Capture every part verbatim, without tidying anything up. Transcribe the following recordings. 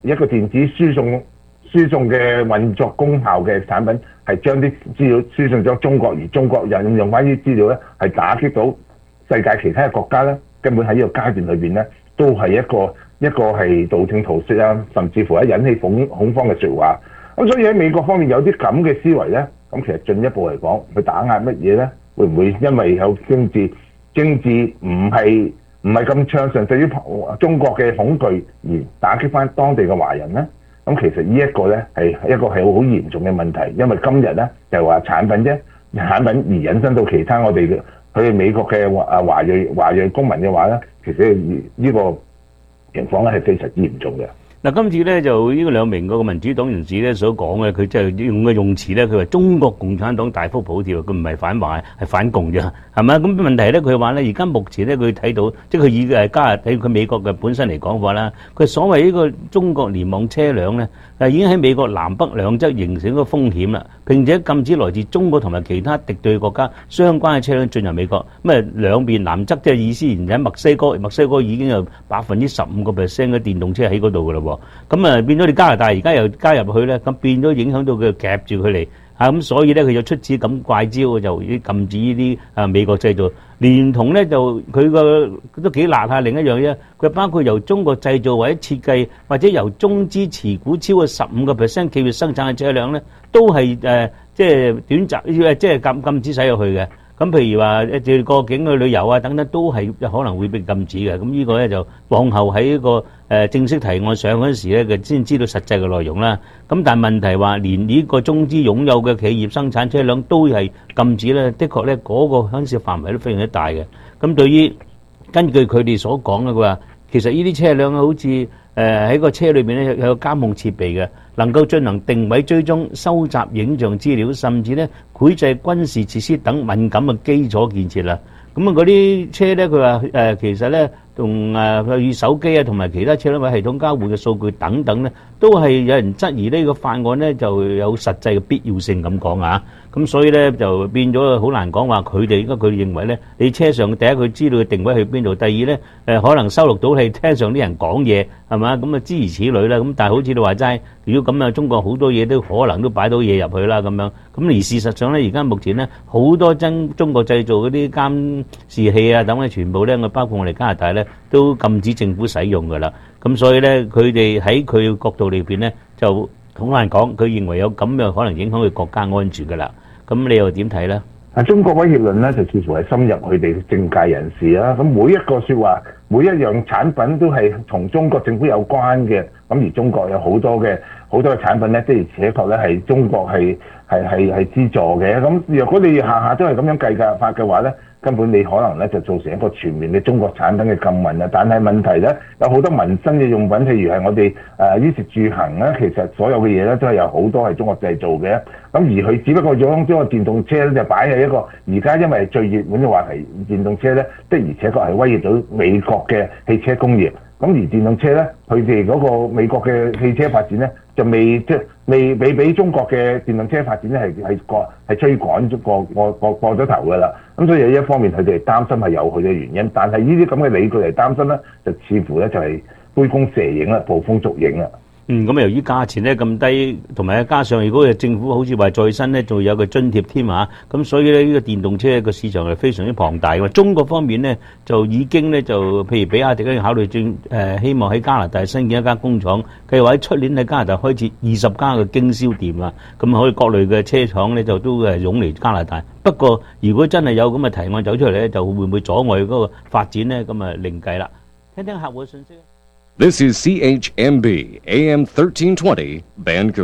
一個電子輸送輸送嘅運作功效嘅產品，係將啲資料輸送咗中國，而中國引用翻啲資料咧，係打擊到世界其他嘅國家咧，根本喺呢個階段裏邊咧，都係一個一個係道聽途說啊，甚至乎係引起恐恐慌嘅説話。咁所以喺美國方面有啲咁嘅思維咧，咁其實進一步嚟講，佢打壓乜嘢咧？會唔會因為有政治政治唔係唔係咁暢順，對於中國嘅恐懼而打擊翻當地嘅華人咧？咁其實呢一個咧係一個係好嚴重嘅問題，因為今日咧就係話產品啫，產品而引申到其他我哋嘅佢哋美國嘅華啊華裔華裔公民嘅話咧，其實呢個情況咧係非常之嚴重嘅。 嗱，今次咧就呢個兩名嗰個民主黨人士咧所講嘅，佢即係用嘅用詞咧，佢話中國共產黨大幅補貼，佢唔係反華，係反共啫，係咪？咁問題咧，佢話咧，而家目前咧，佢睇到，即係佢以誒加喺佢美國嘅本身嚟講話啦，佢所謂呢個中國聯網車輛咧，係已經喺美國南北兩側形成一個風險啦，並且禁止來自中國同埋其他敵對國家相關嘅車輛進入美國。咁啊，兩邊南側即係意思，而喺墨西哥，墨西哥已經有百分之十五個 percent 嘅電動車喺嗰度噶啦喎。咁啊，變咗你加拿大而家又加入去咧，咁變咗影響到佢夾住佢嚟啊！咁所以咧，佢就出此咁怪招，就禁止呢啲啊美國製造，連同咧就佢個都幾辣下另一樣嘢，佢包括由中國製造或者設計，或者由中資持股超過十五個 percent 企業生產嘅車輛咧，都係誒即係短暫，即係禁禁止使入去嘅。咁譬如話一啲過境去旅遊啊等等，都係可能會被禁止嘅。咁呢個咧就往後喺一個誒正式提案上嗰陣時咧，佢先知道實際嘅內容啦。咁但係問題話，連呢個中資擁有嘅企業生產車輛都係禁止咧，的確咧嗰個牽涉範圍都非常之大嘅。咁對於根據佢哋所講嘅，佢話其實呢啲車輛好似誒喺個車裏邊咧有個監控設備嘅，能夠進行定位追蹤、收集影像資料，甚至咧繪製軍事設施等敏感嘅基礎建設啦。咁啊，嗰啲車咧，佢話誒其實咧同誒與手機啊同埋其他車輛位系統交換嘅數據等等咧，都係有人質疑呢個法案咧就有實際嘅必要性咁講啊。咁所以咧就變咗好難講話佢哋，應該佢認為咧，你車上第一佢知道嘅定位去邊度，第二咧誒可能收錄到係車上啲人講嘢係嘛，咁啊諸如此類啦。咁但係好似你話齋，如果咁啊，中國好多嘢都可能都擺到嘢入去啦咁樣。咁而事實上咧，而家目前咧好多真中國製造嗰啲監視器啊等咧，全部咧我包括我哋加拿大咧都禁止政府使用㗎啦。咁所以咧，佢哋喺佢角度裏邊咧就好難講，佢認為有咁樣可能影響佢國家安全㗎啦。咁你又點睇咧？ 啊，中國威脅論咧就似乎係深入佢哋政界人士啦。咁每一個説話，每一樣產品都係同中國政府有關嘅。咁而中國有好多嘅好多嘅產品咧，的而且確咧係中國係係係係資助嘅。咁若果你下下都係咁樣計價法嘅話咧，根本你可能咧就造成一個全面嘅中國產品嘅禁運啊！但係問題咧，有好多民生嘅用品，譬如係我哋誒衣食住行咧，其實所有嘅嘢咧都係有好多係中國製造嘅。咁而佢只不過將將個電動車咧就擺喺一個而家因為最熱門嘅話題，電動車咧的而且確係威脅到美國嘅汽車工業。咁而電動車咧，佢哋嗰個美國嘅汽車發展咧，就未即係未未俾中國嘅電動車發展咧係係過係追趕咗過過過過咗頭㗎啦。咁所以一方面佢哋擔心係有佢嘅原因，但係呢啲咁嘅理據嚟擔心咧，就似乎咧就係杯弓蛇影啦，捕風捉影啦。 嗯，咁由於價錢咧咁低，同埋加上如果政府好似話再生咧，仲有個津貼添嚇，咁所以咧呢個電動車個市場係非常之龐大嘅。中國方面咧就已經咧就譬如比亞迪咧考慮正誒希望喺加拿大新建一間工廠，計劃喺出年喺加拿大開設二十家嘅經銷店啊，咁可以各類嘅車廠咧就都係湧嚟加拿大。不過如果真係有咁嘅提案走出嚟咧，就會唔會阻礙嗰個發展咧？咁啊另計啦。聽聽客戶嘅信息。 This is C H M B A M thirteen twenty Vancouver。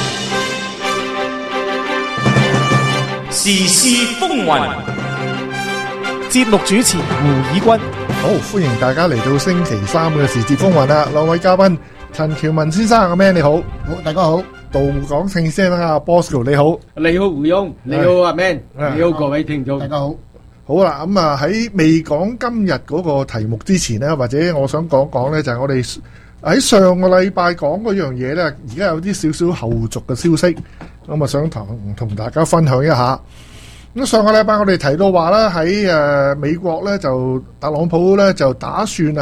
時事風雲， 節目主持胡以軍。好，歡迎大家嚟到星期三嘅時事風雲啦！兩位嘉賓陳喬文先生，阿 Man 你好， 好，大家好。 杜廣勝先生阿 Bosco 你好， 你好胡翁，你好阿 Man，你好各位聽眾，大家好。 好啦，咁啊喺未講今日嗰個題目之前咧，或者我想講講咧，就係我哋喺上個禮拜講嗰樣嘢咧，而家有啲少少後續嘅消息，咁啊想同同大家分享一下。咁上個禮拜我哋提到話咧，喺誒美國咧就特朗普咧就打算啊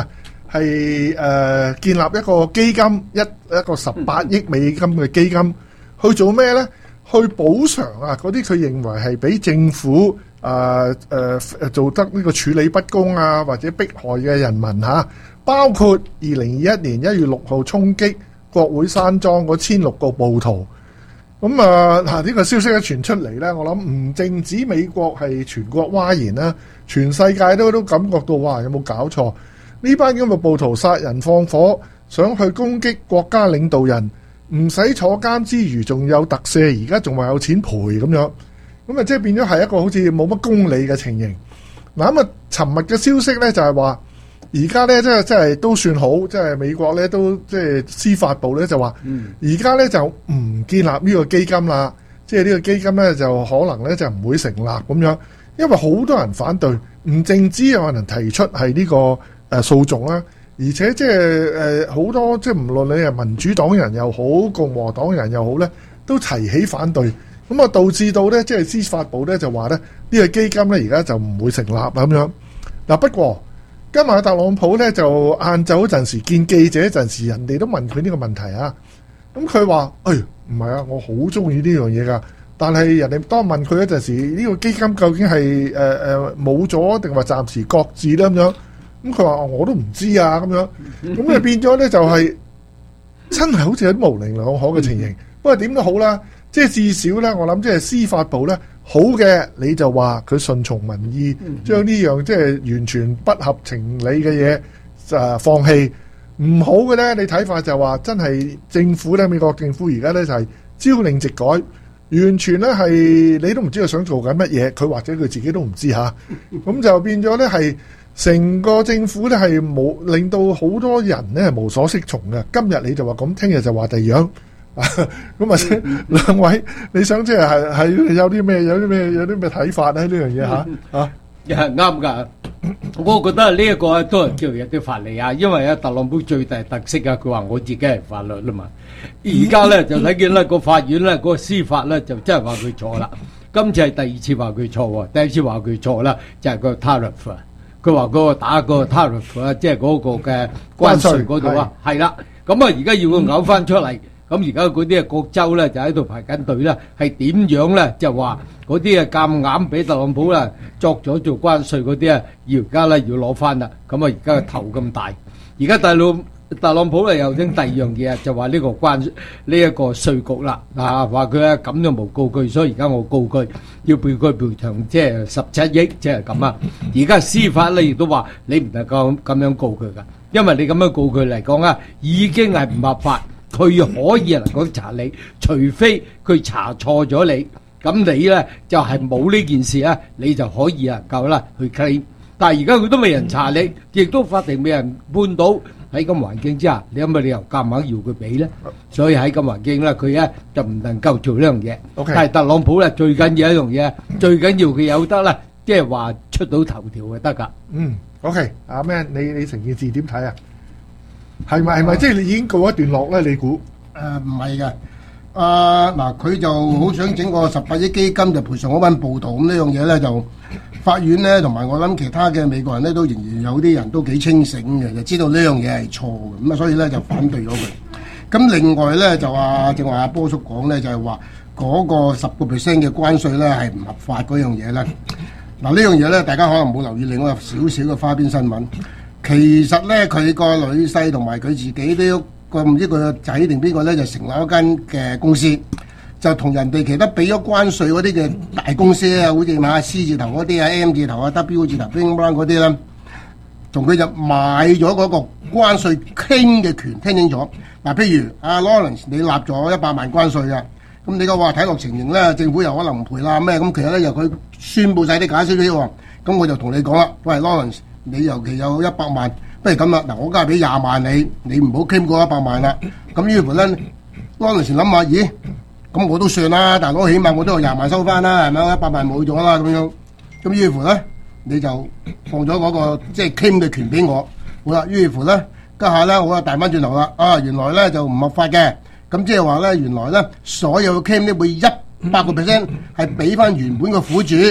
係誒、呃、建立一個基金，一一個十八億美金嘅基金，去做咩咧？去補償啊嗰啲佢認為係俾政府誒誒做得呢個處理不公啊或者迫害嘅人民嚇、啊，包括二零二一年一月六號衝擊國會山莊嗰千六個暴徒。咁啊嗱，呢個消息一傳出嚟咧，我諗唔淨止美國係全國譁然啦，全世界都都感覺到哇，有冇搞錯？呢班咁嘅暴徒殺人放火，想去攻擊國家領導人，唔使坐監之餘，仲有特赦，而家仲話有錢賠咁樣，咁啊即係變咗係一個好似冇乜公理嘅情形。嗱咁啊，尋日嘅消息咧就係話，而家咧即係即係都算好，即係美國咧都即係司法部咧就話，而家咧就唔建立呢個基金啦，即係呢個基金咧就可能咧就唔會成立咁樣，因為好多人反對，唔淨止有人提出係呢個。誒訴訟啦，而且即係誒好多即係唔論你係民主黨人又好，共和黨人又好咧，都提起反對，咁啊導致到咧即係司法部咧就話咧呢個基金咧而家就唔會成立啦咁樣。嗱不過今日特朗普咧就晏晝嗰陣時見記者嗰陣時，人哋都問佢呢個問題啊，咁佢話：誒唔係啊，我好中意呢樣嘢㗎，但係人哋當問佢嗰陣時，呢個基金究竟係誒誒冇咗定話暫時擱置咧咁樣？咁佢話我都唔知啊咁樣，咁就變咗咧就係、是、真係好似有啲模棱兩可嘅情形。不過點都好啦，即係至少咧，我諗即係司法部咧好嘅，你就話佢順從民意，將呢樣即係完全不合情理嘅嘢誒放棄。唔好嘅咧，你睇法就話真係政府咧，美國政府而家咧就係朝令夕改，完全咧係你都唔知佢想做緊乜嘢，佢或者佢自己都唔知嚇。咁就變咗咧係。成個政府咧係冇令到好多人咧係無所適從嘅。今日你就話咁，聽日就話第二樣。咁或者兩位，你想即係係係有啲咩有啲咩有啲咩睇法咧？呢樣嘢嚇嚇， 係啱㗎。我覺得呢一個都係叫有啲法理啊，因為啊特朗普最大特色啊，佢話我自己係法律啦嘛。而家咧就睇見咧個法院咧個司法咧就真係話佢錯啦。今次係第二次話佢錯喎，第一次話佢錯啦，就係個 tariff 啊。佢話嗰個打個 tariff 啊，即係嗰個嘅關稅嗰度啊，係啦。咁啊，而家要佢嘔翻出嚟，咁而家嗰啲啊各州咧就喺度排緊隊啦，係點樣咧？就話嗰啲啊夾硬俾特朗普啦作咗做關稅嗰啲啊，要而家咧要攞翻啦。咁啊，而家個頭咁大，而家大佬。特朗普咧又整第二樣嘢啊，就話呢個關呢一個稅局啦，啊話佢啊咁就冇告佢，所以而家我告佢要賠佢賠償，即係十七億，即係咁啊！而家司法咧亦都話你唔能夠咁樣告佢噶，因為你咁樣告佢嚟講啊，已經係唔合法，佢可以嚟講查你，除非佢查錯咗你，咁你咧就係冇呢件事啊，你就可以啊夠啦去 claim。但係而家佢都未人查你，亦都法庭未人判到。喺咁環境之下，你有乜理由夾硬要佢俾咧？所以喺咁環境咧，佢咧就唔能夠做呢樣嘢。 Okay. 但係特朗普咧最緊要一樣嘢，最緊要佢有得啦，即係話出到頭條就得㗎。 嗯 ，OK，阿 Man，你你成件事點睇啊？係咪係咪即係你已經告一段落咧？你估？ 誒唔係嘅。啊嗱，佢就好想整個十八億基金就賠償嗰班暴徒，咁呢樣嘢咧就法院咧同埋我諗其他嘅美國人咧都仍然有啲人都幾清醒嘅，就知道呢樣嘢係錯嘅，咁啊所以咧就反對咗佢。咁另外咧就話正話阿波叔講咧就係話嗰個十個 percent 嘅關稅咧係唔合法嗰樣嘢咧。嗱呢樣嘢咧大家可能冇留意，另外有少少嘅花邊新聞。其實咧佢個女婿同埋佢自己都個唔知佢個仔定邊個咧就成立一間嘅公司，就同人哋其他俾咗關稅嗰啲嘅大公司啊，好似買 C 字頭嗰啲啊、M 字頭啊、W 字頭、Bling Bling 嗰啲咧，同佢就買咗嗰個關稅傾嘅權，聽清楚。嗱，譬如阿 Lawrence 你立咗一百萬關稅啊，咁你個話睇落情形咧，政府又可能唔賠啦咩？咁其實咧由佢宣佈晒啲解釋啲喎，咁我就同你講啦，喂 Lawrence，你尤其有一百萬。不如咁啦，嗱，我梗係俾廿萬你，你唔好傾過一百萬啦。咁於乎咧，嗰陣時諗下，咦，咁我都算啦，大佬起碼我都有廿萬收翻啦，係咪？一百萬冇咗啦，咁樣。咁於乎咧，你就放咗嗰個即係傾嘅權俾我。好啦，於乎咧，家下咧，我啊大翻轉頭啦，啊，原來咧就唔合法嘅。咁即係話咧，原來咧所有嘅傾咧會一百個 percent 係俾翻原本個苦主。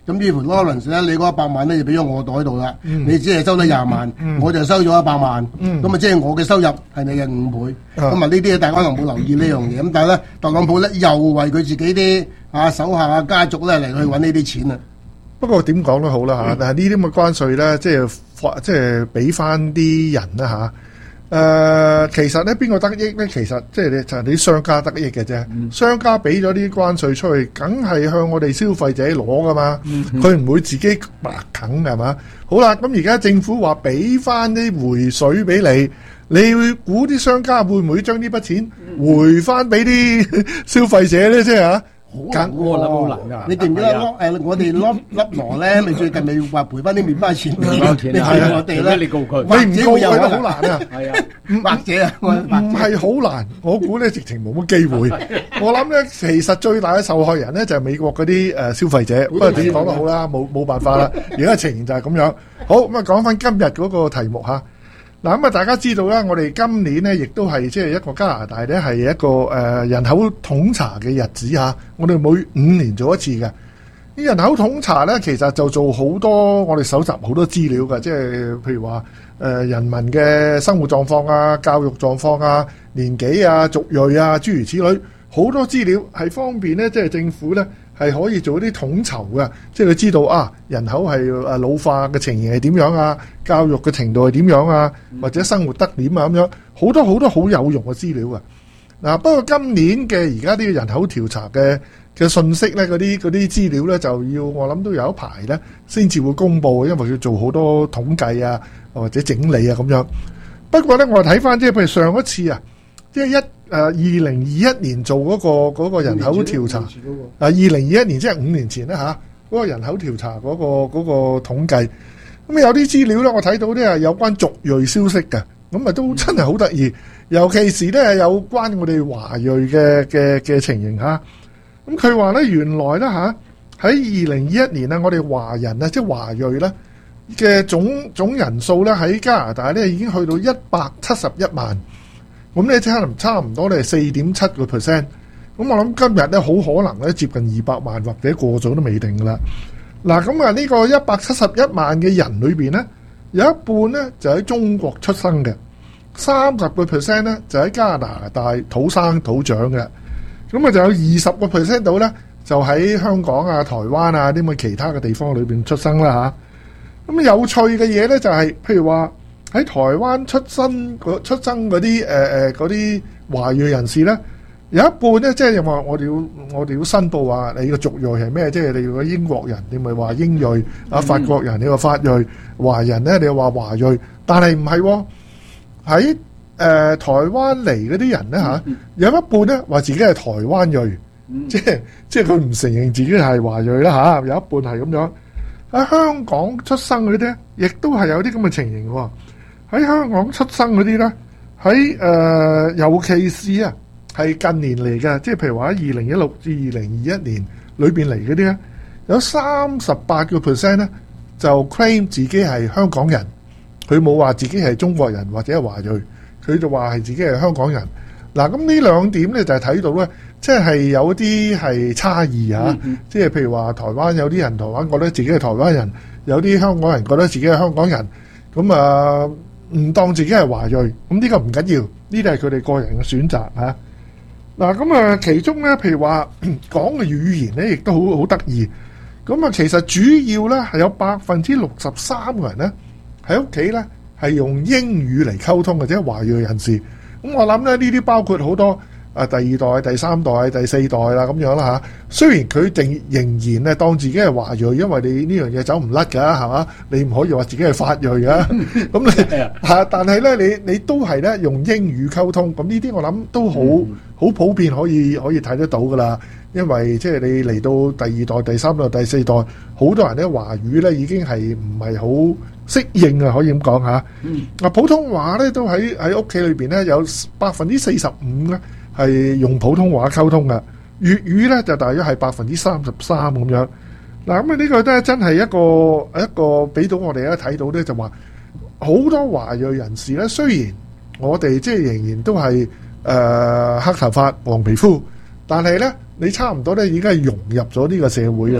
咁於乎 Lawrence 咧，你嗰一百萬咧就俾咗我袋度啦， 嗯你只係收得廿萬， 嗯我就收咗一百萬，咁啊、 嗯、 即係我嘅收入係你嘅五倍，咁啊啊呢啲大家可能冇留意呢樣嘢，咁但係咧特朗普咧又為佢自己啲啊手下啊家族咧嚟去揾呢啲錢啊。 不過點講都好啦嚇， 嗯、 但係呢啲咁嘅關稅咧，即係發即係俾翻啲人啦嚇。誒、呃，其實咧邊個得益咧？其實即係你就係、是、啲商家得益嘅啫。嗯、商家俾咗啲關稅出去，梗係向我哋消費者攞噶嘛。佢唔、嗯、會自己白啃係嘛？好啦，咁而家政府話俾翻啲回水俾你，你會估啲商家會唔會將呢筆錢回翻俾啲消費者咧？即係嚇。 緊我諗好難㗎， 你記唔記得誒？我哋粒粒羅咧，咪最近咪話賠翻啲麵包錢？ 麵包錢你係我哋咧， 你告佢， 你唔告佢都好難啊！ 係啊， 或者啊， 唔係好難，我估咧直情冇乜機會。我諗咧，其實最大嘅受害人咧就係美國嗰啲誒消費者。不過點講都好啦，冇冇辦法啦。而家情形就係咁樣。好咁啊，講翻今日嗰個題目嚇。嗱咁啊，大家知道啦，我哋今年咧亦都係即係一個加拿大咧係一個誒、呃、人口統查嘅日子嚇。我哋每五年做一次嘅。啲人口統查咧，其實就做好多我哋搜集好多資料嘅，即係譬如話誒、呃、人民嘅生活狀況啊、教育狀況啊、年紀啊、族裔啊，諸如此類，好多資料係方便咧，即係政府咧係可以做啲統籌嘅，即係佢知道啊人口係誒老化嘅情形係點樣啊，教育嘅程度係點樣啊，或者生活得點啊咁樣，好多好多好有用嘅資料啊！嗱，不過今年嘅而家啲人口調查嘅嘅信息咧，嗰啲嗰啲資料咧，就要我諗都有一排咧，先至會公佈，因為要做好多統計啊，或者整理啊咁樣。不過咧，我睇翻即係譬如上一次啊，即係一誒二零二一年做嗰個嗰個人口調查，啊二零二一年即係五年前咧嚇，嗰個人口調查嗰個嗰個統計，咁有啲資料咧，我睇到咧係有關族裔消息嘅，咁啊都真係好得意，尤其是咧有關我哋華裔嘅嘅嘅情形嚇。咁佢話咧，原來咧嚇喺二零二一年啊，我哋華人啊，即係華裔咧嘅總總人數咧喺加拿大咧已經去到一百七十一萬，咁咧差唔差唔多咧四點七個 percent。咁我諗今日咧好可能咧接近二百萬或者過咗都未定噶啦。嗱，咁啊呢個一百七十一萬嘅人裏邊咧，有一半咧就喺中國出生嘅，三十個 percent 咧就喺加拿大土生土長嘅。咁啊，就有二十個 percent 度咧，就喺香港啊、台灣啊啲咁嘅其他嘅地方裏邊出生啦嚇。咁有趣嘅嘢咧，就係、是、譬如話喺台灣出生嗰出生嗰啲誒誒嗰啲華裔人士咧，有一半咧，即係話我哋要我哋要申報話你個族裔係咩？即係你如果英國人，你咪話英裔；啊法國人，你話法裔；華人咧，你話華裔。但係唔係喎，喺誒、呃、台灣嚟嗰啲人咧嚇，嗯、有一半咧話自己係台灣裔，嗯、即係即係佢唔承認自己係華裔啦嚇，有一半係咁樣。喺香港出生嗰啲咧，亦都係有啲咁嘅情形喎。喺香港出生嗰啲咧，喺誒、呃、尤其是啊，係近年嚟嘅，即係譬如話喺二零一六至二零二一年裏邊嚟嗰啲咧，有三十八個 percent 咧就 claim 自己係香港人，佢冇話自己係中國人或者係華裔。佢就話係自己係香港人。嗱，咁呢兩點咧就係睇到咧，即係有啲係差異嚇。嗯嗯、即係譬如話台灣有啲人台灣覺得自己係台灣人，有啲香港人覺得自己係香港人，咁啊唔當自己係華裔。咁呢個唔緊要，呢啲係佢哋個人嘅選擇嚇。嗱，咁啊其中咧，譬如話講嘅語言咧，亦都好好得意。咁啊，其實主要咧係有百分之六十三個人咧喺屋企咧，係用英語嚟溝通嘅，即係華裔人士。咁我諗咧，呢啲包括好多啊第二代、第三代、第四代啦咁樣啦嚇。雖然佢定仍然咧當自己係華裔，因為你呢樣嘢走唔甩㗎，係嘛？你唔可以話自己係法裔㗎。咁你嚇，但係咧，你你都係咧用英語溝通。咁呢啲我諗都好好普遍，可以可以睇得到㗎啦。因為即係你嚟到第二代、第三代、第四代，好多人咧華語咧已經係唔係好適應啊，可以咁講嚇。啊、嗯、普通話咧都喺喺屋企裏邊咧有百分之四十五咧係用普通話溝通嘅，粵語咧就大約係百分之三十三咁樣。嗱，咁啊呢個咧真係一個一個俾到我哋咧睇到咧，就話好多華裔人士咧，雖然我哋即係仍然都係誒、呃、黑頭髮黃皮膚，但係咧你差唔多咧已經係融入咗呢個社會噶啦。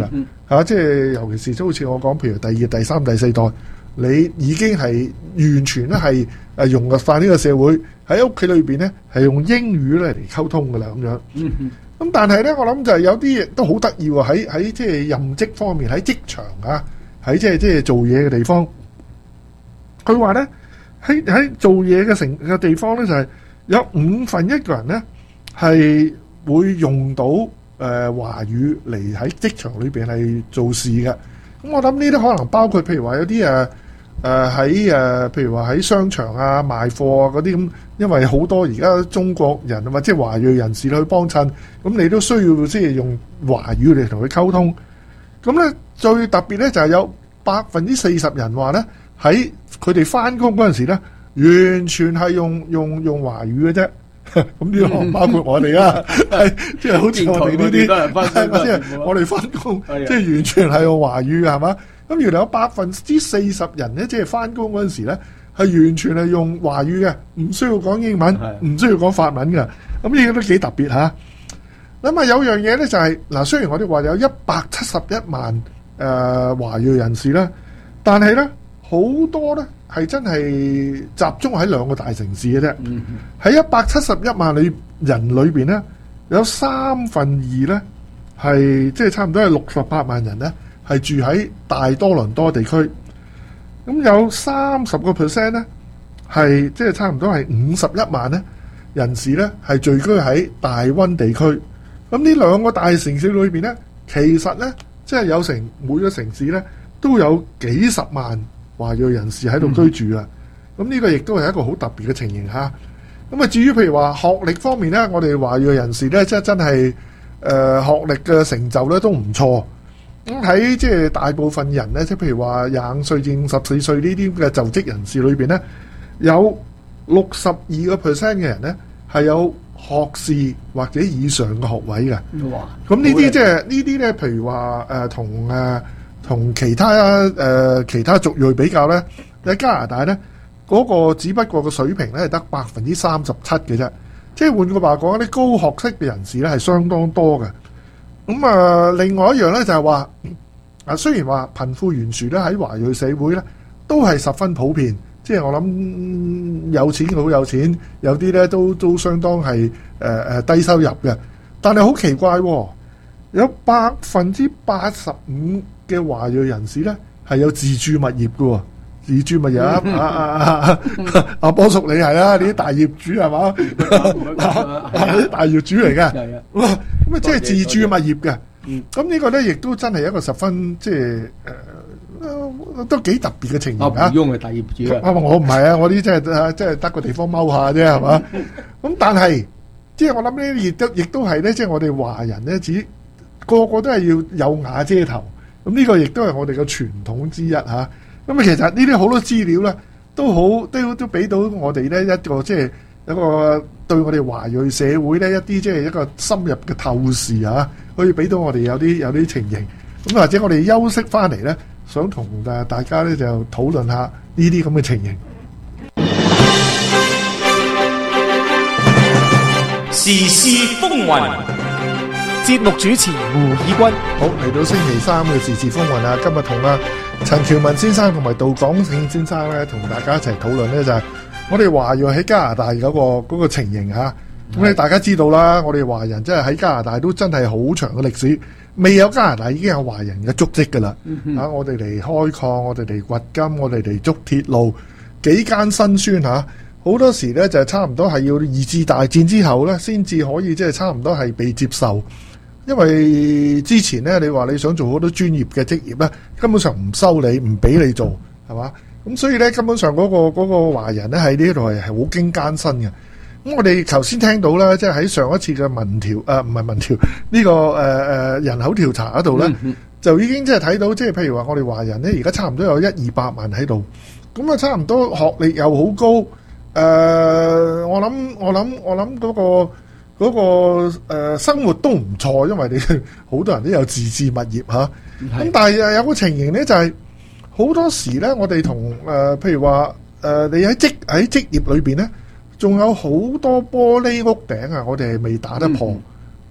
嚇、啊，即係尤其是都好似我講，譬如第二、第三、第四代，你已經係完全咧係誒融入化呢個社會，喺屋企裏邊咧係用英語咧嚟溝通噶啦咁樣。咁但係咧，我諗就係有啲嘢都好得意喎，喺喺即係任職方面，喺職場啊，喺即係即係做嘢嘅地方，佢話咧喺喺做嘢嘅成嘅地方咧，就係、是、有五分一個人咧係會用到誒、呃、華語嚟喺職場裏邊係做事嘅。咁我諗呢啲可能包括譬如話有啲誒誒喺誒譬如話喺商場啊賣貨啊嗰啲咁，因為好多而家中國人啊嘛，即係華裔人士去幫襯，咁你都需要即係用華語嚟同佢溝通。咁咧最特別咧就係有百分之四十人話咧喺佢哋翻工嗰陣時咧，完全係用用用華語嘅啫。咁呢個包括我哋啦，係即係好似我哋呢啲，即係我哋翻工，即係完全係用華語係嘛？咁原來有百分之四十人咧，即係翻工嗰陣時咧，係完全係用華語嘅，唔需要講英文，唔需要講法文嘅。咁呢個都幾特別嚇。咁啊有樣嘢咧就係、是、嗱，雖然我哋話有一百七十一萬誒、呃、華裔人士啦，但係咧好多咧係真係集中喺兩個大城市嘅啫。喺一百七十一萬裏人裏邊咧，有三分二咧係即係差唔多係六十八萬人咧係住喺大多倫多地區。咁有三十個 percent 咧係即係差唔多係五十一萬咧人士咧係聚居喺大溫地區。咁呢兩個大城市裏邊咧，其實咧即係有成每個城市咧都有幾十萬華裔人士喺度居住啊！咁呢、嗯、個亦都係一個好特別嘅情形嚇。咁啊，至於譬如話學歷方面咧，我哋華裔人士咧，即係真係誒、呃、學歷嘅成就咧都唔錯。咁喺即係大部分人咧，即係譬如話廿五歲至五十四歲呢啲嘅就職人士裏邊咧，有六十二個 percent 嘅人咧係有學士或者以上嘅學位嘅。哇！咁呢啲即係呢啲咧，譬如話誒同誒同其他誒、呃、其他族裔比較咧，喺加拿大咧嗰、那個只不過個水平咧係得百分之三十七嘅啫。即係換句話講，啲高學識嘅人士咧係相當多嘅。咁啊，另外一樣咧就係話啊，雖然話貧富懸殊咧喺華裔社會咧都係十分普遍。即係我諗有錢好有錢，有啲咧都都相當係誒誒低收入嘅。但係好奇怪喎、哦，有百分之八十五嘅華裔人士咧係有自住物業嘅喎，自住物業啊啊啊啊！阿波叔你係啦，你啲大業主係嘛？啲大業主嚟嘅，哇！咁啊即係自住物業嘅。咁呢個咧亦都真係一個十分即係誒。都幾特別嘅情形啊！ 阿翁係大業主啊！ 我唔係啊，我啲即係即係得個地方踎下啫，係嘛？咁但係即係我諗呢，亦都亦都係咧，即係我哋華人咧，只個個都係要有瓦遮頭。咁呢個亦都係我哋嘅傳統之一嚇。咁啊，其實呢啲好多資料咧，都好都都俾到我哋咧一個即係一個對我哋華裔社會咧一啲即係一個深入嘅透視嚇，可以俾到我哋有啲有啲情形。咁或者我哋休息翻嚟咧。想同誒大家咧就討論下呢啲咁嘅情形。 時事風雲， 節目主持胡以軍。 好，嚟到星期三嘅時事風雲啊！今日同阿陳橋文先生同埋杜廣慶先生咧，同大家一齊討論咧就係我哋華裔喺加拿大嗰、嗰個嗰個情形嚇。咁咧大家知道啦，我哋華人真係喺加拿大都真係好長嘅歷史。未有加拿大已經有華人嘅足跡㗎啦，嗯啊！我哋嚟開礦，我哋嚟掘金，我哋嚟築鐵路，幾艱辛酸嚇。好、啊、多時咧就係、差唔多係要二次大戰之後咧，先至可以即係差唔多係被接受。因為之前咧，你話你想做好多專業嘅職業咧，根本上唔收你，唔俾你做，係嘛？咁所以咧，根本上嗰、嗰個嗰、嗰個華人咧喺呢度係係好經艱辛嘅。咁我哋頭先聽到啦，即係喺上一次嘅民調，誒唔係民調呢、呢個誒誒、呃、人口調查嗰度咧，嗯嗯就已經即係睇到，即係譬如話我哋華人咧，而家差唔多有一二百萬喺度，咁啊差唔多學歷又好高，誒、呃、我諗我諗我諗嗰、嗰個嗰、嗰個呃、生活都唔錯，因為你好多人都有自置物業嚇，咁是但係有個情形咧就係、是、好多時咧，我哋同誒譬如話誒、呃、你喺職喺職業裏邊咧。仲有好多玻璃屋頂啊！我哋係未打得破，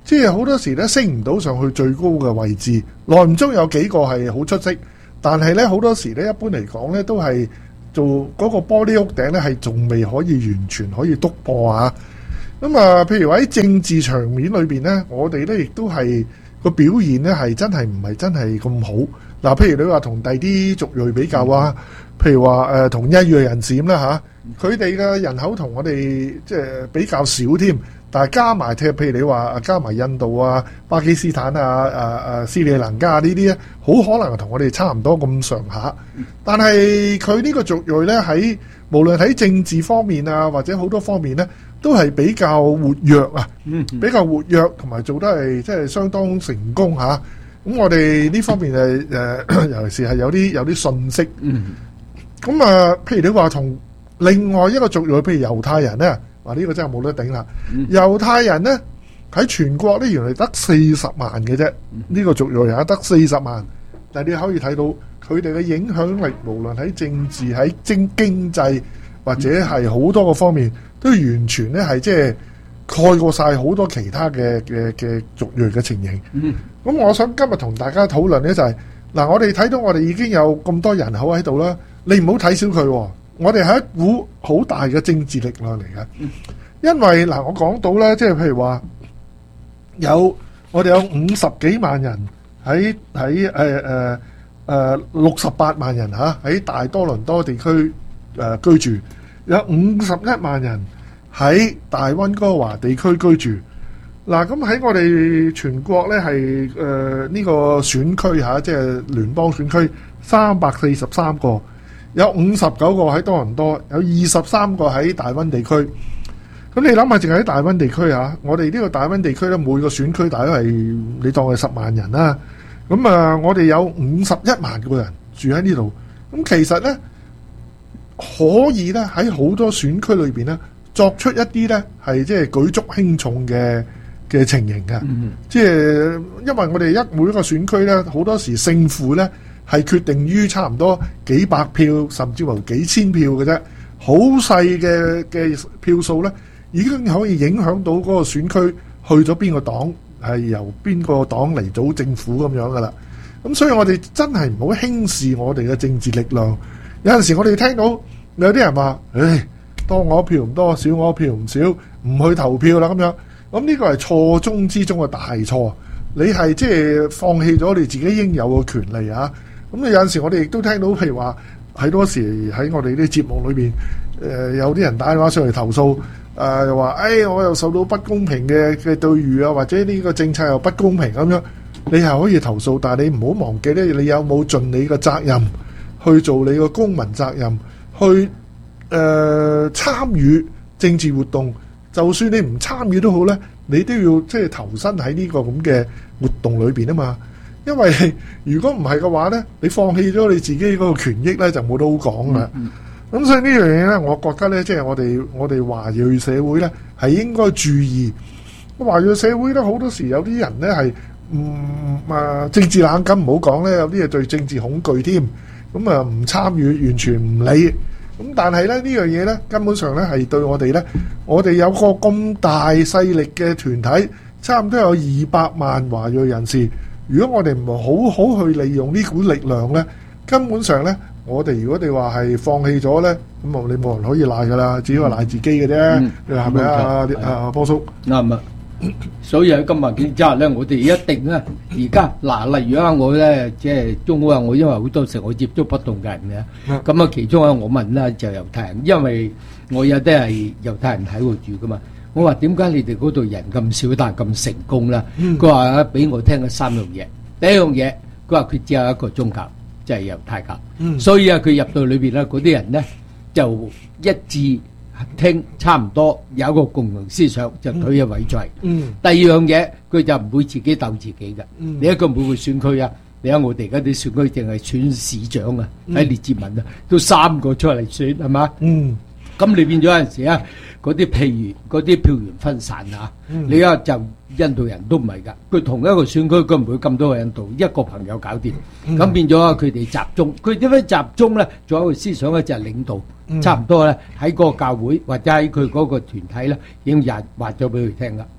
即係好多時咧升唔到上去最高嘅位置，內唔中有幾個係好出色，但係咧好多時咧一般嚟講咧都係做嗰個玻璃屋頂咧係仲未可以完全可以篤破啊！咁啊，譬如喺政治場面裏邊咧，我哋咧亦都係個表現咧係真係唔係真係咁好。嗱，譬如你話同第啲族裔比較啊，譬如話誒同一裔人士咁啦嚇，佢哋嘅人口同我哋即係比較少添，但係加埋譬如你話加埋印度啊、巴基斯坦啊、誒誒斯里蘭卡呢啲咧，好可能同我哋差唔多咁上下。但係佢呢個族裔咧喺無論喺政治方面啊，或者好多方面咧，都係比較活躍啊，比較活躍同埋做得係即係相當成功嚇。咁我哋呢方面係誒，尤其是係有啲有啲信息。咁啊，譬如你話同另外一個族裔，譬如猶太人咧，話呢個真係冇得頂啦。猶太人咧喺全國咧原來得四十萬嘅啫，呢個族裔啊得四十萬，但係你可以睇到佢哋嘅影響力，無論喺政治、喺經經濟或者係好多個方面，都完全咧係即係蓋過晒好多其他嘅嘅嘅族裔嘅情形。咁、嗯、我想今日同大家討論咧就係、是、嗱，我哋睇到我哋已經有咁多人口喺度啦，你唔好睇小佢、哦，我哋係一股好大嘅政治力量嚟嘅。嗯、因為嗱，我講到咧，即係譬如話有我哋有五十幾萬人喺喺誒誒誒六十八萬人嚇喺大多倫多地區誒、呃、居住，有五十一萬人喺大溫哥華地區居住。嗱，咁喺我哋全國咧係誒呢個選區嚇，即係聯邦選區三百四十三個，有五十九個喺多倫多，有二十三個喺大溫地區。咁你諗下，淨係喺大溫地區嚇，我哋呢個大溫地區咧每個選區大概係你當係十萬人啦。咁啊，我哋有五十一萬個人住喺呢度。咁其實咧可以咧喺好多選區裏邊咧作出一啲咧係即係舉足輕重嘅嘅情形嘅，嗯、即係因為我哋一每一個選區咧，好多時勝負咧係決定於差唔多幾百票，甚至乎幾千票嘅啫，好細嘅嘅票數咧，已經可以影響到嗰個選區去咗邊個黨，係由邊個黨嚟組政府咁樣噶啦。咁所以我哋真係唔好輕視我哋嘅政治力量。有陣時我哋聽到有啲人話，唉，多我票唔多，少我票唔少，唔去投票啦咁樣。咁呢個係錯中之中嘅大錯，你係即係放棄咗你自己應有嘅權利啊！咁你有陣時我哋亦都聽到，譬如話喺多時喺我哋啲節目裏邊，誒、呃、有啲人打電話上嚟投訴，誒又話，誒我又受到不公平嘅嘅對遇啊，或者呢個政策又不公平咁樣，你係可以投訴，但係你唔好忘記咧，你有冇盡你嘅責任去做你個公民責任，去誒、呃、參與政治活動。就算你唔參與都好咧，你都要即係投身喺呢個咁嘅活動裏邊啊嘛。因為如果唔係嘅話咧，你放棄咗你自己嗰個權益咧，就冇得好講啦。咁、嗯嗯、所以呢樣嘢咧，我覺得咧，即係我哋我哋華裔社會咧，係應該注意。華裔社會咧，好多時有啲人咧係唔啊政治冷感，唔好講咧，有啲嘢對政治恐懼添。咁啊唔參與，完全唔理。咁但係咧呢樣嘢咧，根本上咧係對我哋咧，我哋有個咁大勢力嘅團體，差唔多有二百萬華裔人士。如果我哋唔好好去利用呢股力量咧，根本上咧，我哋如果你話係放棄咗咧，咁啊你冇人可以賴噶啦，只係話賴自己嘅啫。嗯、你話係咪啊？啊波叔啱啊！所以喺今日之下咧，我哋一定咧，而家嗱，例如啊，我咧即係中國啊，我因為好多時我接觸不同嘅人嘅，咁啊，其中啊，我問咧就猶太人，因為我有啲係猶太人喺度住噶嘛，我話點解你哋嗰度人咁少，但係咁成功咧？佢話啊，俾我聽咗三樣嘢，第一樣嘢，佢話佢只有一個宗教，就係猶太教，嗯、所以啊，佢入到裏邊咧，嗰啲人咧就一致。聽差唔多有一個共同思想，就退一位在。嗯，第二樣嘢佢就唔會自己鬥自己嘅。嗯，你一個每個選區啊，你睇我哋而家啲選區淨係選市長啊，喺列治文啊，都三個出嚟選係嘛？嗯，咁你變咗有陣時啊，嗰啲譬如嗰啲票源分散啊，嗯、你啊就印度人都唔係㗎，佢同一個選區佢唔會咁多個印度，一個朋友搞掂，咁、嗯、變咗佢哋集中，佢點樣集中咧？仲有一個思想咧就係領導。嗯、差唔多咧，喺嗰個教會或者喺佢嗰個團體咧，已經話話咗俾佢聽啦。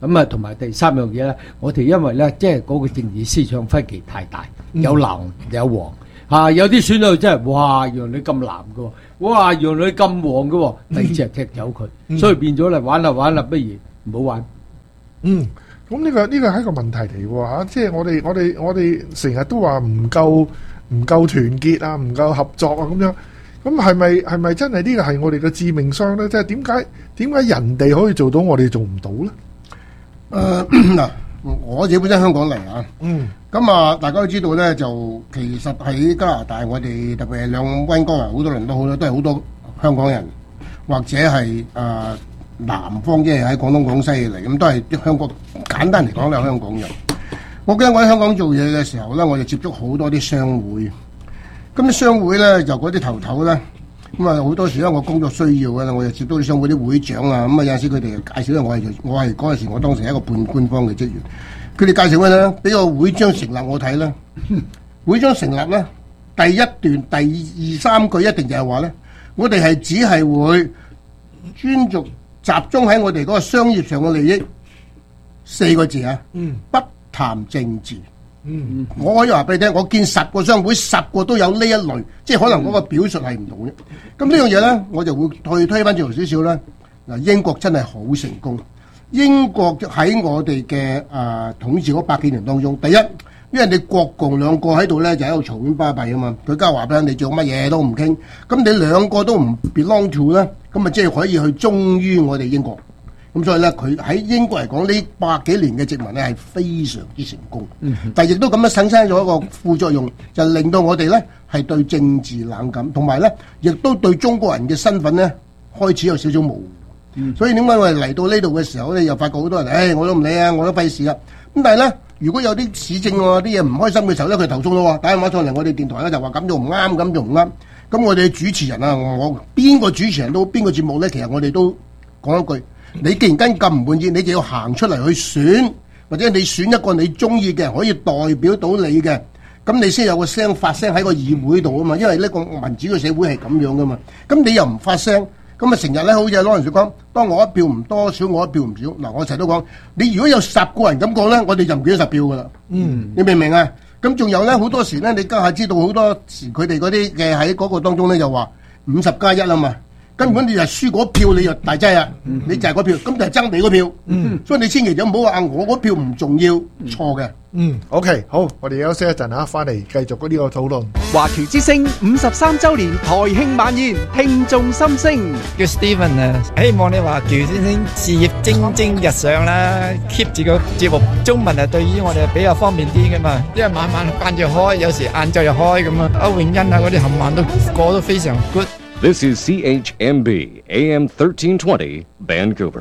咁啊，同埋第三樣嘢咧，我哋因為咧，即係嗰個政治思想分歧太大，有藍有黃。啊！有啲選到真係，哇！原來你咁藍嘅喎，哇！原來你咁黃嘅喎，第二隻踢走佢， 嗯所以變咗嚟玩啦玩啦，不如唔好玩。 嗯，咁呢、個呢、個係一個問題嚟喎嚇，即係我哋我哋我哋成日都話唔夠唔夠團結啊，唔夠合作啊咁樣，咁係咪係咪真係呢個係我哋嘅致命傷咧？即係點解點解人哋可以做到，我哋做唔到咧？ 誒嗱，我自己本身香港嚟啊。 嗯。 咁啊，大家都知道咧，就其實喺加拿大，我哋特別係兩溫哥華好多倫都好多，都係好多香港人，或者係誒、呃、南方，即係喺廣東廣西嚟，咁都係啲香港。簡單嚟講，都係香港人。我記得我喺香港做嘢嘅時候咧，我就接觸好多啲商會。咁啲商會咧，就嗰啲頭頭咧，咁啊好多時咧，我工作需要嘅，我就接觸啲商會啲會長啊，咁啊有陣時佢哋介紹咧，我係我係嗰陣時，我當時係一個半官方嘅職員。佢哋介紹咩咧？俾個會章成立我睇啦。會章成立咧，第一段第二三句一定就係話咧，我哋係只係會專注集中喺我哋嗰個商業上嘅利益四個字啊。嗯，不談政治。嗯，我可以話俾你聽，我見十個商會，十個都有呢一類，即係可能嗰個表述係唔同嘅。咁呢樣嘢咧，我就會退推翻轉頭少少啦。嗱，英國真係好成功。英國喺我哋嘅誒統治嗰百幾年當中，第一，因為你國共兩個喺度咧，就喺度嘈喧巴閉啊嘛。佢家話俾你做乜嘢都唔傾，咁你兩個都唔 belong to 咧，咁啊即係可以去忠於我哋英國。咁所以咧，佢喺英國嚟講呢百幾年嘅殖民咧係非常之成功。嗯、但係亦都咁樣產生咗一個副作用，就令到我哋咧係對政治冷感，同埋咧亦都對中國人嘅身份咧開始有少少模糊。嗯、所以點解我哋嚟到呢度嘅時候咧，又發覺好多人，誒、哎、我都唔理啊，我都費事啦。咁但係咧，如果有啲市政喎啲嘢唔開心嘅時候咧，佢投訴咯喎，打電話上嚟我哋電台咧就話咁做唔啱，咁做唔啱。咁我哋主持人啊，我邊個主持人都邊個節目咧，其實我哋都講一句，你既然跟咁唔滿意，你就要行出嚟去選，或者你選一個你中意嘅，可以代表到你嘅，咁你先有個聲發聲喺個議會度啊嘛。因為呢個民主嘅社會係咁樣噶嘛。咁你又唔發聲？咁啊，成日咧，好似攞人說講，當我一票唔多少，我一票唔少。嗱，我成日都講，你如果有十個人咁講咧，我哋就唔見咗十票噶啦。嗯，你明唔明啊？咁仲有咧，好多時咧，你家下知道好多時佢哋嗰啲嘅喺嗰個當中咧，就話五十加一啊嘛。根本你就輸嗰票，你就大劑啊！嗯、你就係嗰票，咁就係爭你嗰票。嗯，所以你千祈就唔好話我嗰票唔重要，錯嘅。 嗯 ，OK，好，我哋休息一陣嚇，翻嚟繼續呢個討論。 華僑之聲五十三週年台慶晚宴，聽眾心聲。 叫 Steven 啊，希望你華僑先生事業蒸蒸日上啦 ，keep 住個節目中文啊，對於我哋比較方便啲噶嘛，因為晚晚間住開，有時晏晝又開咁啊。歐永欣啊嗰啲冚唪唥都個都非常 good。 This is C H M B A M thirteen twenty Vancouver.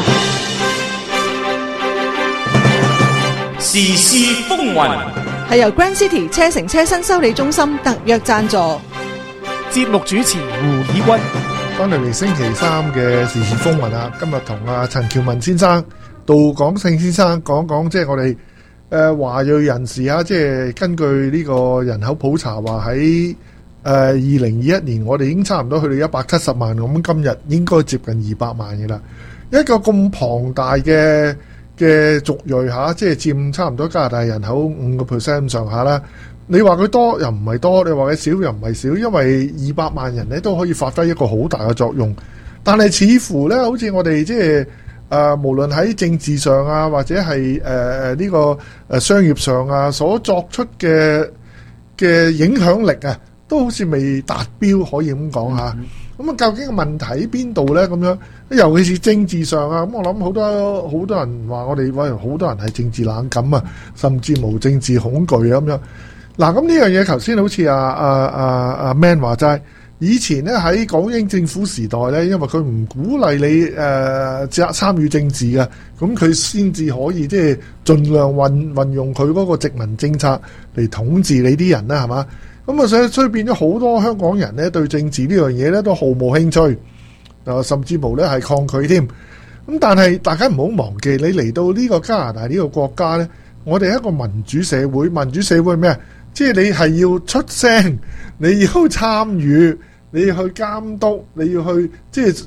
時事風雲係由 Grand City 車城車新修理中心特約贊助。 節目主持胡以軍。 翻嚟嚟星期三嘅時事風雲啊，今日同阿陳喬文先生、杜廣勝先生講講，即係我哋誒華裔人士啊，即係根據呢個人口普查話喺。誒二零二一年，我哋已經差唔多去到一百七十萬，咁今日應該接近二百萬嘅啦。一個咁龐大嘅嘅族裔嚇，即係佔差唔多加拿大人口五個 percent 咁上下啦。你話佢多又唔係多，你話佢少又唔係少，因為二百萬人咧都可以發揮一個好大嘅作用。但係似乎咧，好似我哋即係誒、呃，無論喺政治上啊，或者係誒誒呢個誒商業上啊，所作出嘅嘅影響力啊，都好似未達標，可以咁講嚇。咁啊，究竟個問題喺邊度咧？咁樣，尤其是政治上啊，咁我諗好多好多人話我哋喂，好多人係政治冷感啊，甚至無政治恐懼啊咁樣。嗱，咁呢樣嘢頭先好似阿阿阿阿 Man 話齋，以前咧喺港英政府時代咧，因為佢唔鼓勵你誒參參與政治嘅，咁佢先至可以即係盡量運運用佢嗰個殖民政策嚟統治你啲人啦，係嘛？咁啊，所以所以變咗好多香港人咧對政治呢樣嘢咧都毫無興趣，啊，甚至乎咧係抗拒添。咁但係大家唔好忘記，你嚟到呢個加拿大呢個國家咧，我哋係一個民主社會，民主社會係咩？即係你係要出聲，你要參與，你要去監督，你要去即係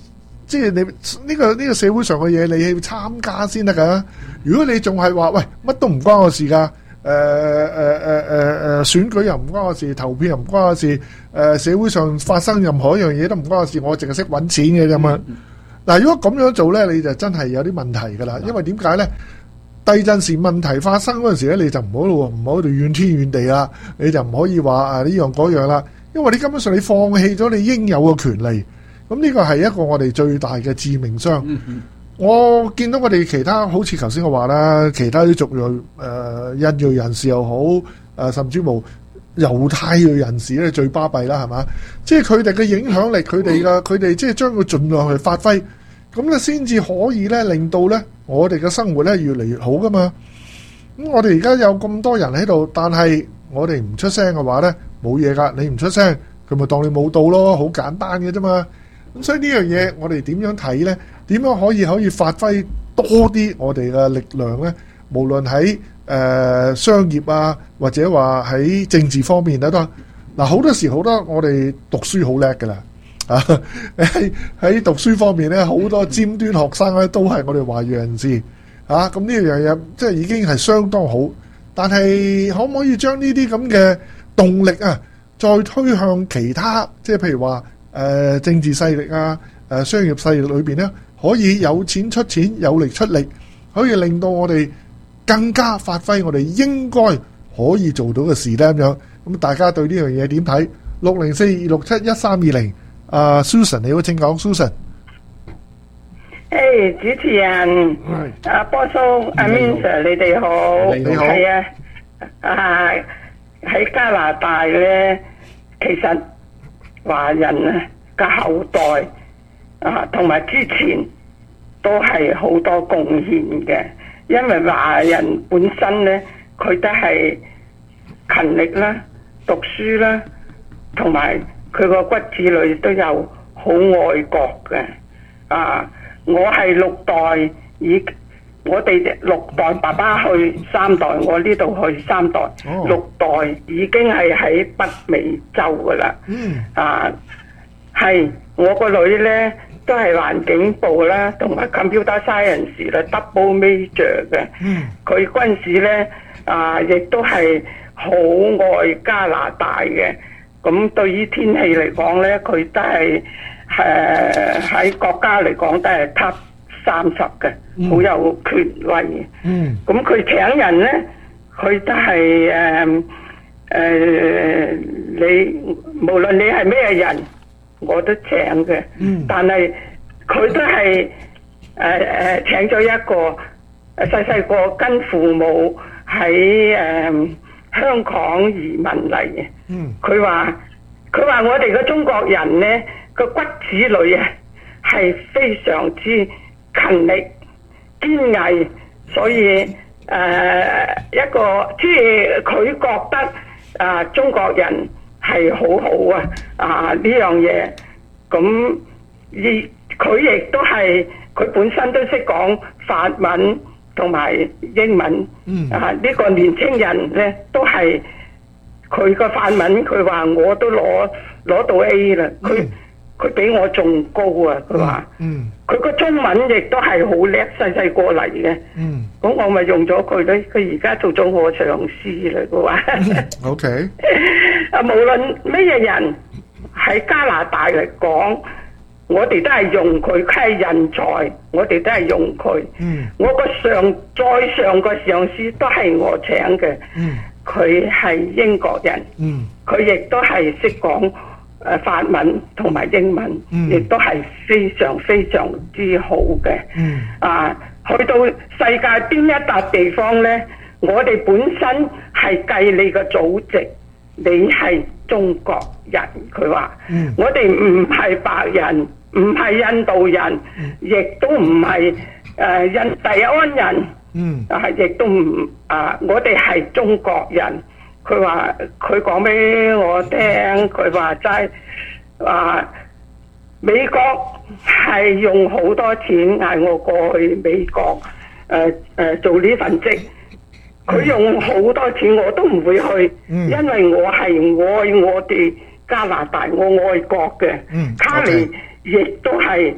即係你呢個呢個社會上嘅嘢，你要參加先得㗎。如果你仲係話喂乜都唔關我事㗎，誒誒誒誒誒選舉又唔關我事，投票又唔關我事，誒社會上發生任何一樣嘢都唔關我事，我淨係識揾錢嘅啫嘛。嗱，如果咁樣做咧，你就真係有啲問題㗎啦。因為點解咧？地震時問題發生嗰陣時咧，你就唔好咯，唔好喺度怨天怨地啦，你就唔可以話啊呢樣嗰樣啦。因為你根本上你放棄咗你應有嘅權利，咁呢個係一個我哋最大嘅致命傷。嗯、我見到我哋其他好似頭先我話啦，其他啲族裔誒、呃、印裔人士又好，誒、呃、甚至乎猶太裔人士咧最巴閉啦，係嘛？即係佢哋嘅影響力，佢哋嘅佢哋即係將佢盡量去發揮。咁咧先至可以咧，令到咧我哋嘅生活咧越嚟越好噶嘛。咁我哋而家有咁多人喺度，但係我哋唔出聲嘅話咧，冇嘢噶。你唔出聲，佢咪當你冇到咯，好簡單嘅啫嘛。咁所以呢樣嘢，我哋點樣睇咧？點樣可以可以發揮多啲我哋嘅力量咧？無論喺誒商業啊，或者話喺政治方面咧都嗱，好多時好多我哋讀書好叻噶啦。啊！喺喺讀書方面咧，好多尖端學生咧都係我哋華裔人士啊！咁呢樣嘢即係已經係相當好，但係可唔可以將呢啲咁嘅動力啊，再推向其他，即係譬如話誒、呃、政治勢力啊、誒、呃、商業勢力裏邊咧，可以有錢出錢，有力出力，可以令到我哋更加發揮我哋應該可以做到嘅事咧咁樣。咁大家對呢樣嘢點睇？六零四二六七一三二零。啊、uh, ，Susan， 你好，請講 ，Susan。 誒、hey, 主持人，阿波叔、阿 Min Sir，你哋好， 你好， 係啊，啊喺加拿大咧，其實華人啊嘅後代啊，同埋之前都係好多貢獻嘅，因為華人本身咧，佢都係勤力啦、讀書啦，同埋。佢個骨子裏都有好愛國嘅，啊！我係六代，以我哋六代爸爸去三代，我呢度去三代，哦、六代已經係喺北美洲噶啦。嗯，啊，係我個女咧都係環境部啦，同埋 computer science 啦 double major 嘅。嗯，佢嗰陣時咧啊，亦都係好愛加拿大嘅。咁對於天氣嚟講咧，佢都係誒喺國家嚟講都係 top 三十嘅，好、嗯、有權威嘅。嗯，咁佢請人咧，佢都係誒誒，你無論你係咩人，我都請嘅。嗯，但係佢都係誒誒請咗一個誒細細個跟父母喺誒。呃香港移民嚟嘅，佢話佢話我哋嘅中國人咧個骨子裏啊係非常之勤力堅毅，所以誒、呃、一個即係佢覺得啊、呃、中國人係好好啊啊呢樣嘢，咁而佢亦都係佢本身都識講法文。同埋英文，嗯、啊呢、這個年青人咧都係佢個法文，佢話我都攞攞到 A 啦，佢佢比我仲高啊！佢話，佢個、嗯、中文亦都係好叻，細細個嚟嘅。咁、嗯、我咪用咗佢咧，佢而家做咗我上司啦。佢話，O K，啊無論咩嘢人喺加拿大嚟講。我哋都係用佢，佢係人才，我哋都係用佢。嗯，我個上再上個上司都係我請嘅。嗯，佢係英國人。嗯，佢亦都係識講誒法文同埋英文，亦、嗯、都係非常非常之好嘅。嗯，啊，去到世界邊一笪地方咧，我哋本身係計你個祖籍，你係中國人。佢話，嗯，我哋唔係白人。唔係印度人，亦都唔係誒印第安人，嗯，啊，亦都唔啊，我哋係中國人。佢話佢講俾我聽，佢話齋啊，美國係用好多錢嗌我過去美國誒誒、呃、做呢份職，佢用好多錢我都唔會去，嗯、因為我係愛我哋加拿大，我愛國嘅。嗯，卡尼。亦都係好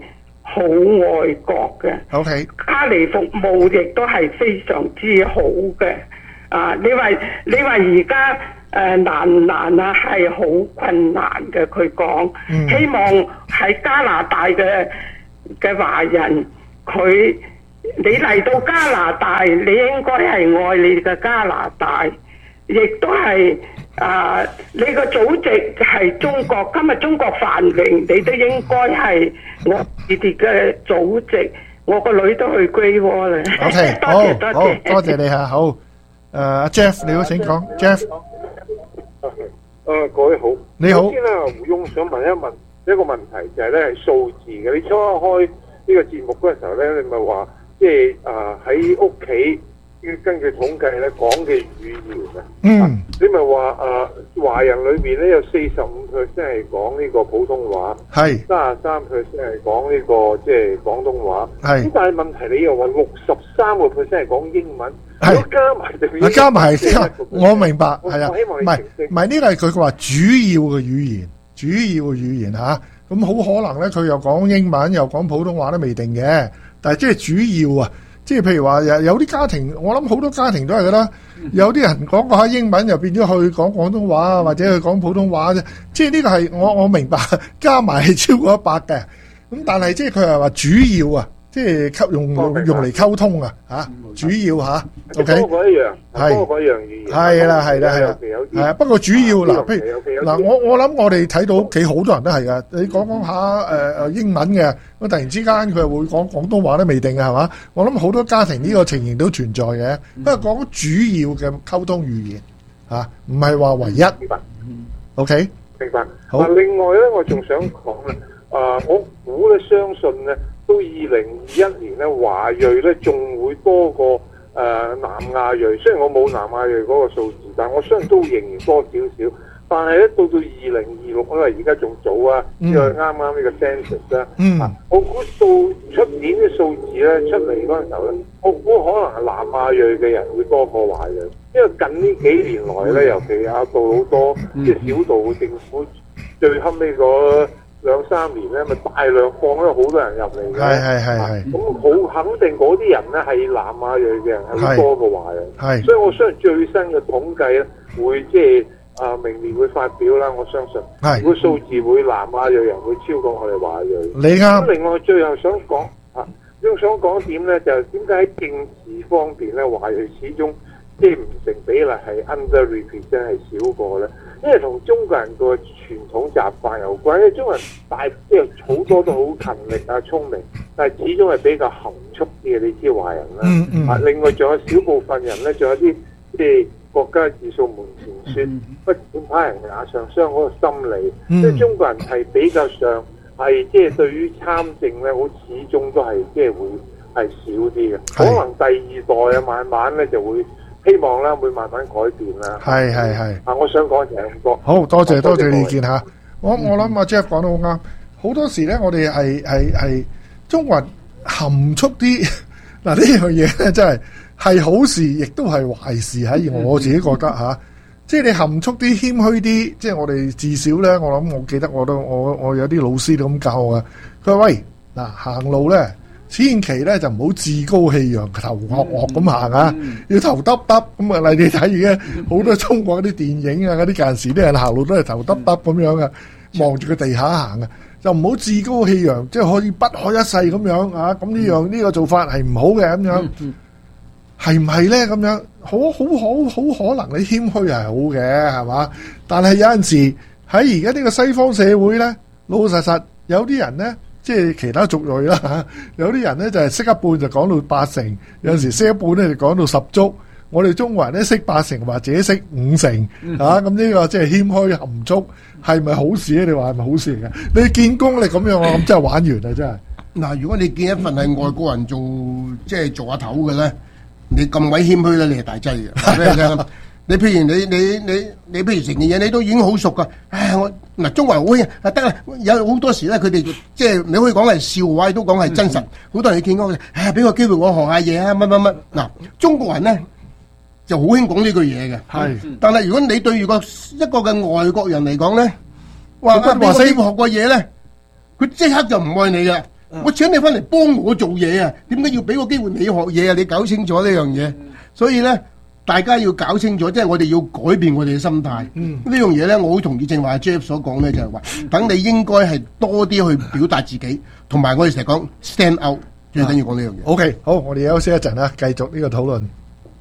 好愛國嘅。 OK， 家庭服務亦都係非常之好嘅。啊，你話你話而家誒難唔難啊？係好困難嘅。佢講， 嗯希望喺加拿大嘅嘅華人，佢你嚟到加拿大，你應該係愛你嘅加拿大，亦都係。啊！你個祖籍係中國，今日中國繁榮，你都應該係我你哋嘅祖籍。我個女都去歸窩啦。 OK， 多好， 謝多好， 謝， 多謝你嚇，好。誒，阿 Jeff，你好，請講，Jeff。 誒，各位好， 你好。 首先咧，胡翁想問一問一個問題，就係咧係數字嘅。你初開呢個節目嗰陣時候咧，你咪話即係誒喺屋企。根據統計咧講嘅語言啊， 嗯， 你咪話誒華人裏邊咧有四十五 percent 係講呢個普通話， 係三十三 percent 係講呢個即係廣東話， 係。 咁但係問題你又話六十三個 percent 係講英文，如果加埋就加埋係，我明白，係啊， 我希望唔係唔係呢個係佢話主要嘅語言，主要嘅語言嚇，咁好可能咧佢又講英文又講普通話都未定嘅，但係即係主要啊。即係譬如話有有啲家庭，我諗好多家庭都係㗎啦。有啲人講過下英文，又變咗去講廣東話啊，或者去講普通話啫。即係呢個係我我明白，加埋係超過一百嘅。咁但係即係佢係話主要啊，即係溝用用用嚟溝通啊，嚇主要嚇。OK， 多過一樣， 係多過一樣語言。 係啦係啦係啦，係啊。不過主要嗱，譬如嗱，我我諗我哋睇到屋企好多人都係噶。你講講下誒誒英文嘅，咁突然之間佢又會講廣東話都未定嘅係嘛？我諗好多家庭呢個情形都存在嘅。不過講主要嘅溝通語言嚇，唔係話唯一。 明白。 OK， 明白。 好。 啊，另外咧，我仲想講咧，啊，我估咧，相信咧，到二零二一年咧，華裔咧仲會多過誒、呃、南亞裔。雖然我冇南亞裔嗰個數字，但係我相信都仍然多少少。但係咧，到到二零二六，因為而家仲早啊，因為啱啱呢個 census 啦， 嗯， 我估到出年嘅數字咧出嚟嗰陣時候咧，我估可能係南亞裔嘅人會多過華裔，因為近呢幾年來咧，尤其阿杜好多即係小杜政府最後尾嗰兩三年咧，咪大量放咗好多人入嚟嘅， 係係係係， 咁好肯定嗰啲人咧係南亞裔嘅人係會多過華裔， 係， 所以我相信最新嘅統計咧會即係。啊！明年會發表啦，我相信。係。個數字會南亞裔人會超過我哋華裔。 你啱。咁另外最後想講啊，仲想講一點咧，就係點解喺政治方面咧，華裔始終即係唔成比例係 underrepresent 係少過咧？因為同中國人個傳統習慣有關。因為中國人大即係好多都好勤力啊、聰明，但係始終係比較含蓄啲嘅。你知華人啦。嗯嗯。啊，另外仲有少部分人咧，仲有啲即係。國家自掃門前雪，不管他人也上霜嗰個心理，即係、嗯、中國人係比較上係即係對於參政咧，好始終都係即係會係少啲嘅。可能第二代啊，慢慢咧就會希望啦，會慢慢改變啦。係係係。啊，我想講就係咁多。好多謝多謝你意見嚇。我我諗阿 Jeff 講得好啱。好多時咧，我哋係係係中國人含蓄啲。嗱呢樣嘢咧，真係。係好事，亦都係壞事喺我自己覺得嚇、啊，即係你含蓄啲、謙虛啲，即係我哋至少咧，我諗我記得我都我我有啲老師都咁教我嘅。佢話：喂，嗱行路咧，千祈咧就唔好自高氣揚、頭惡惡咁行啊，要頭耷耷咁啊！例你睇而家好多中國啲電影啊，嗰啲近時啲人行路都係頭耷耷咁樣嘅，望住個地下行啊，就唔好自高氣揚，即係可以不可一世咁樣啊！咁呢樣呢個做法係唔好嘅咁樣。係唔係咧？咁樣好好好好可能你謙虛係好嘅，係嘛？但係有陣時喺而家呢個西方社會咧，老老實實有啲人咧，即係其他族裔啦嚇，有啲人咧就係識一半就講到八成，有陣時識一半咧就講到十足。我哋中國人咧識八成或者識五成嚇，咁呢個即係謙虛含蓄，係咪好事咧？你話係咪好事嚟嘅？你見功力咁樣，我諗真係玩完啦，真係。嗱，如果你見一份係外國人做，即係做下頭嘅咧。你咁鬼謙虛咧，你係大劑嘅。你譬如你你你你譬如成件嘢，你都已經好熟噶。唉，我嗱中國人好興啊，得啦。有好多時咧，佢哋即係你可以講係笑話，都講係真實。好多人你見過，唉，俾個機會我學下嘢啊，乜乜乜。嗱，中國人咧就好興講呢句嘢嘅。係。但係如果你對住個一個嘅外國人嚟講咧，話俾個機會學過嘢咧，佢即刻就唔愛你嘅。 我請你翻嚟幫我做嘢啊，點解要俾個機會你學嘢啊？你搞清楚呢樣嘢。所以咧，大家要搞清楚，即係我哋要改變我哋嘅心態。嗯，呢樣嘢咧，我好同意正話 Jeff 所講咧，就係話，等你應該係多啲去表達自己，同埋我哋成日講 stand out，最緊要講呢樣嘢。 OK，好，我哋休息一陣啦，繼續呢個討論。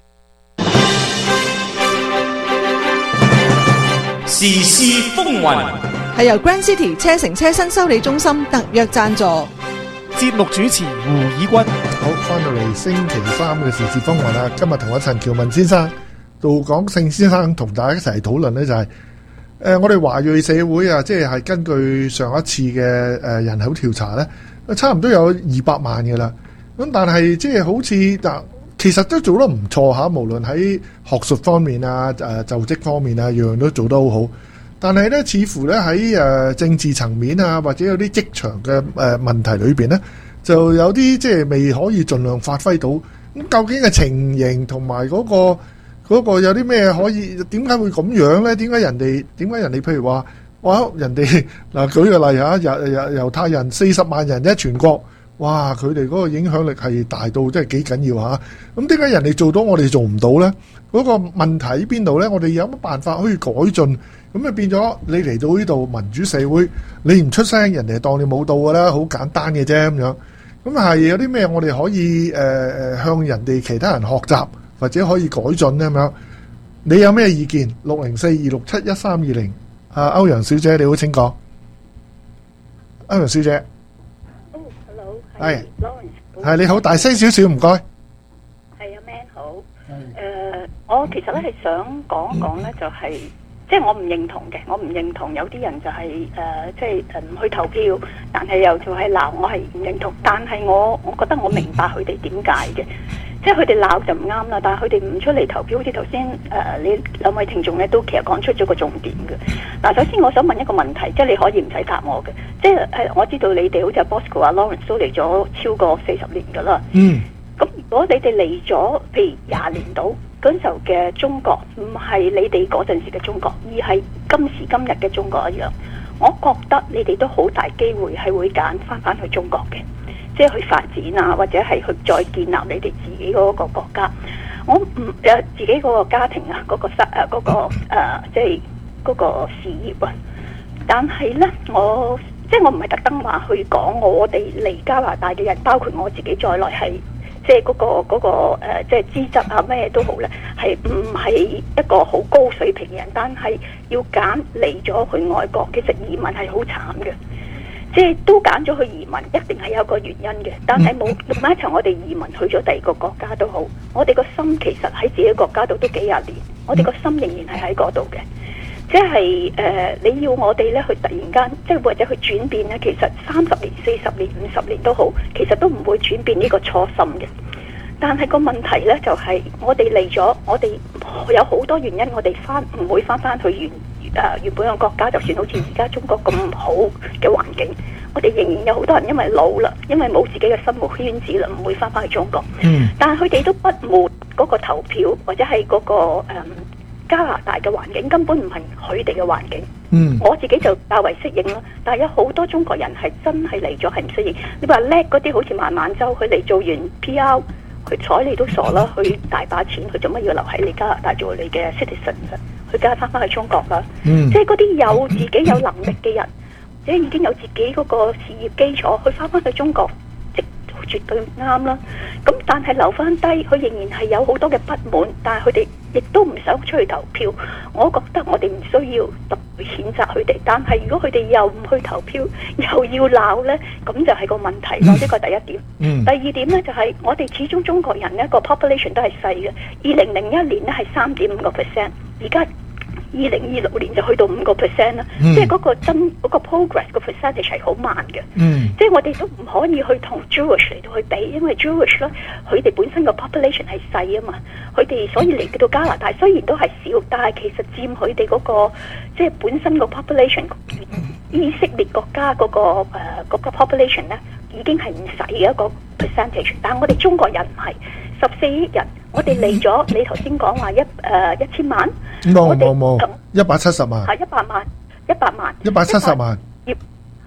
時事風雲係由 Grand City 車城車新修理中心特約贊助。 節目主持胡以軍。 好，翻到嚟星期三嘅時事風雲啦。今日同阿陳喬文先生、杜廣勝先生同大家一齊討論呢，就係、是、誒、呃、我哋華裔社會啊，即係根據上一次嘅誒、呃、人口調查呢，差唔多有二百萬嘅啦。咁但係即係好似嗱，其實都做得唔錯嚇，無論喺學術方面啊、誒、呃、就職方面啊，樣樣都做得好好。但係咧，似乎咧喺誒政治層面啊，或者有啲職場嘅誒、呃、問題裏邊咧，就有啲即係未可以盡量發揮到。咁究竟嘅情形同埋嗰個嗰個有啲咩可以？點解會咁樣咧？點解人哋點解人哋譬如話，哇！人哋嗱舉個例嚇，猶猶猶太人四十萬人一全國，哇！佢哋嗰個影響力係大到即係幾緊要嚇。咁點解人哋做到我哋做唔到咧？嗰、那個問題喺邊度咧？我哋有乜辦法可以改進？咁啊變咗你嚟到呢度民主社會，你唔出聲，人哋當你冇到㗎啦，好簡單嘅啫咁樣。咁係有啲咩我哋可以誒誒、呃、向人哋其他人學習，或者可以改進咧咁樣？你有咩意見？六零四二六七一三二零，啊歐陽小姐你好，請講。歐陽小姐， 哦 ，hello， 係 Lawrence， 係你好，大聲少少唔該。 係啊 ，Man 好。誒，我其實咧係想講一講咧，就係。即係我唔認同嘅，我唔認同有啲人就係、是、誒、呃，即係誒唔去投票，但係又就係鬧，我係唔認同。但係我我覺得我明白佢哋點解嘅，即係佢哋鬧就唔啱啦。但係佢哋唔出嚟投票，好似頭先誒你兩位聽眾咧都其實講出咗個重點嘅。嗱，首先我想問一個問題，即係你可以唔使答我嘅，即係誒我知道你哋好似阿 Bosco 啊 Lawrence 都嚟咗超過四十年㗎啦。嗯。咁如果你哋嚟咗，譬如廿年到。嗰時候嘅中國唔係你哋嗰陣時嘅中國，而係今時今日嘅中國一樣。我覺得你哋都好大機會係會揀翻翻去中國嘅，即係去發展啊，或者係去再建立你哋自己嗰個國家。我唔誒自己嗰個家庭啊，嗰、嗰個失誒嗰個誒即係嗰個事業啊。但係咧，我即係我唔係特登話去講我哋嚟加拿大嘅人，包括我自己在內係。即係嗰個嗰、嗰個誒、呃，即係資質啊，咩都好咧，係唔係一個好高水平嘅人？但係要揀嚟咗去外國，其實移民係好慘嘅。即係都揀咗去移民，一定係有個原因嘅。但係冇另外一層，我哋移民去咗第二個國家都好，我哋個心其實喺自己國家度都幾廿年，我哋個心仍然係喺嗰度嘅。即係誒、呃，你要我哋咧去突然間，即係或者去轉變咧，其實三十年、四十年、五十年都好，其實都唔會轉變呢個初心嘅。但係個問題咧就係、是，我哋嚟咗，我哋有好多原因，我哋翻唔會翻翻去原誒、呃、原本嘅國家，就算好似而家中國咁好嘅環境，我哋仍然有好多人因為老啦，因為冇自己嘅生活圈子啦，唔會翻翻去中國。嗯。但係佢哋都不滿嗰個投票或者係嗰、那個誒。嗯加拿大嘅環境根本唔係佢哋嘅環境，嗯，我自己就較為適應啦。但係有好多中國人係真係嚟咗係唔適應。你話叻嗰啲好似孟晚舟，佢嚟做完 P R，佢睬你都傻啦。佢大把錢，佢做乜要留喺你加拿大做你嘅 citizen？佢梗係翻返去中國啦。嗯，即係嗰啲有自己有能力嘅人，即係已經有自己嗰個事業基礎，佢翻返去中國，即絕對啱啦。咁但係留翻低，佢仍然係有好多嘅不滿，但係佢哋亦都唔想出去投票。我覺得我哋唔需要特別譴責佢哋，但係如果佢哋又唔去投票，又要鬧呢，咁就係個問題咯。呢個第一點。嗯、第二點呢，就係、是、我哋始終中國人呢個 population 都係細嘅。二零零一年呢係三點五個 percent， 而家二零二六年就去到五個 percent 啦。嗯、即係嗰個增嗰、嗰個 progress 個 percentage 係好慢嘅。嗯、即係我哋都唔可以去同 Jewish 嚟到去比，因為 Jewish 咧佢哋本身個 population 係細啊嘛，佢哋所以嚟到加拿大雖然都係少，但係其實佔佢哋嗰個即係本身個 population 以色列國家嗰、嗰個誒、呃嗰個 population 咧已經係唔細嘅一個 percentage， 但係我哋中國人唔係十四億人，我哋嚟咗，你頭先講話一誒、呃、一千萬，冇冇冇一百七十萬，係一百萬，一百萬，一百七十萬，業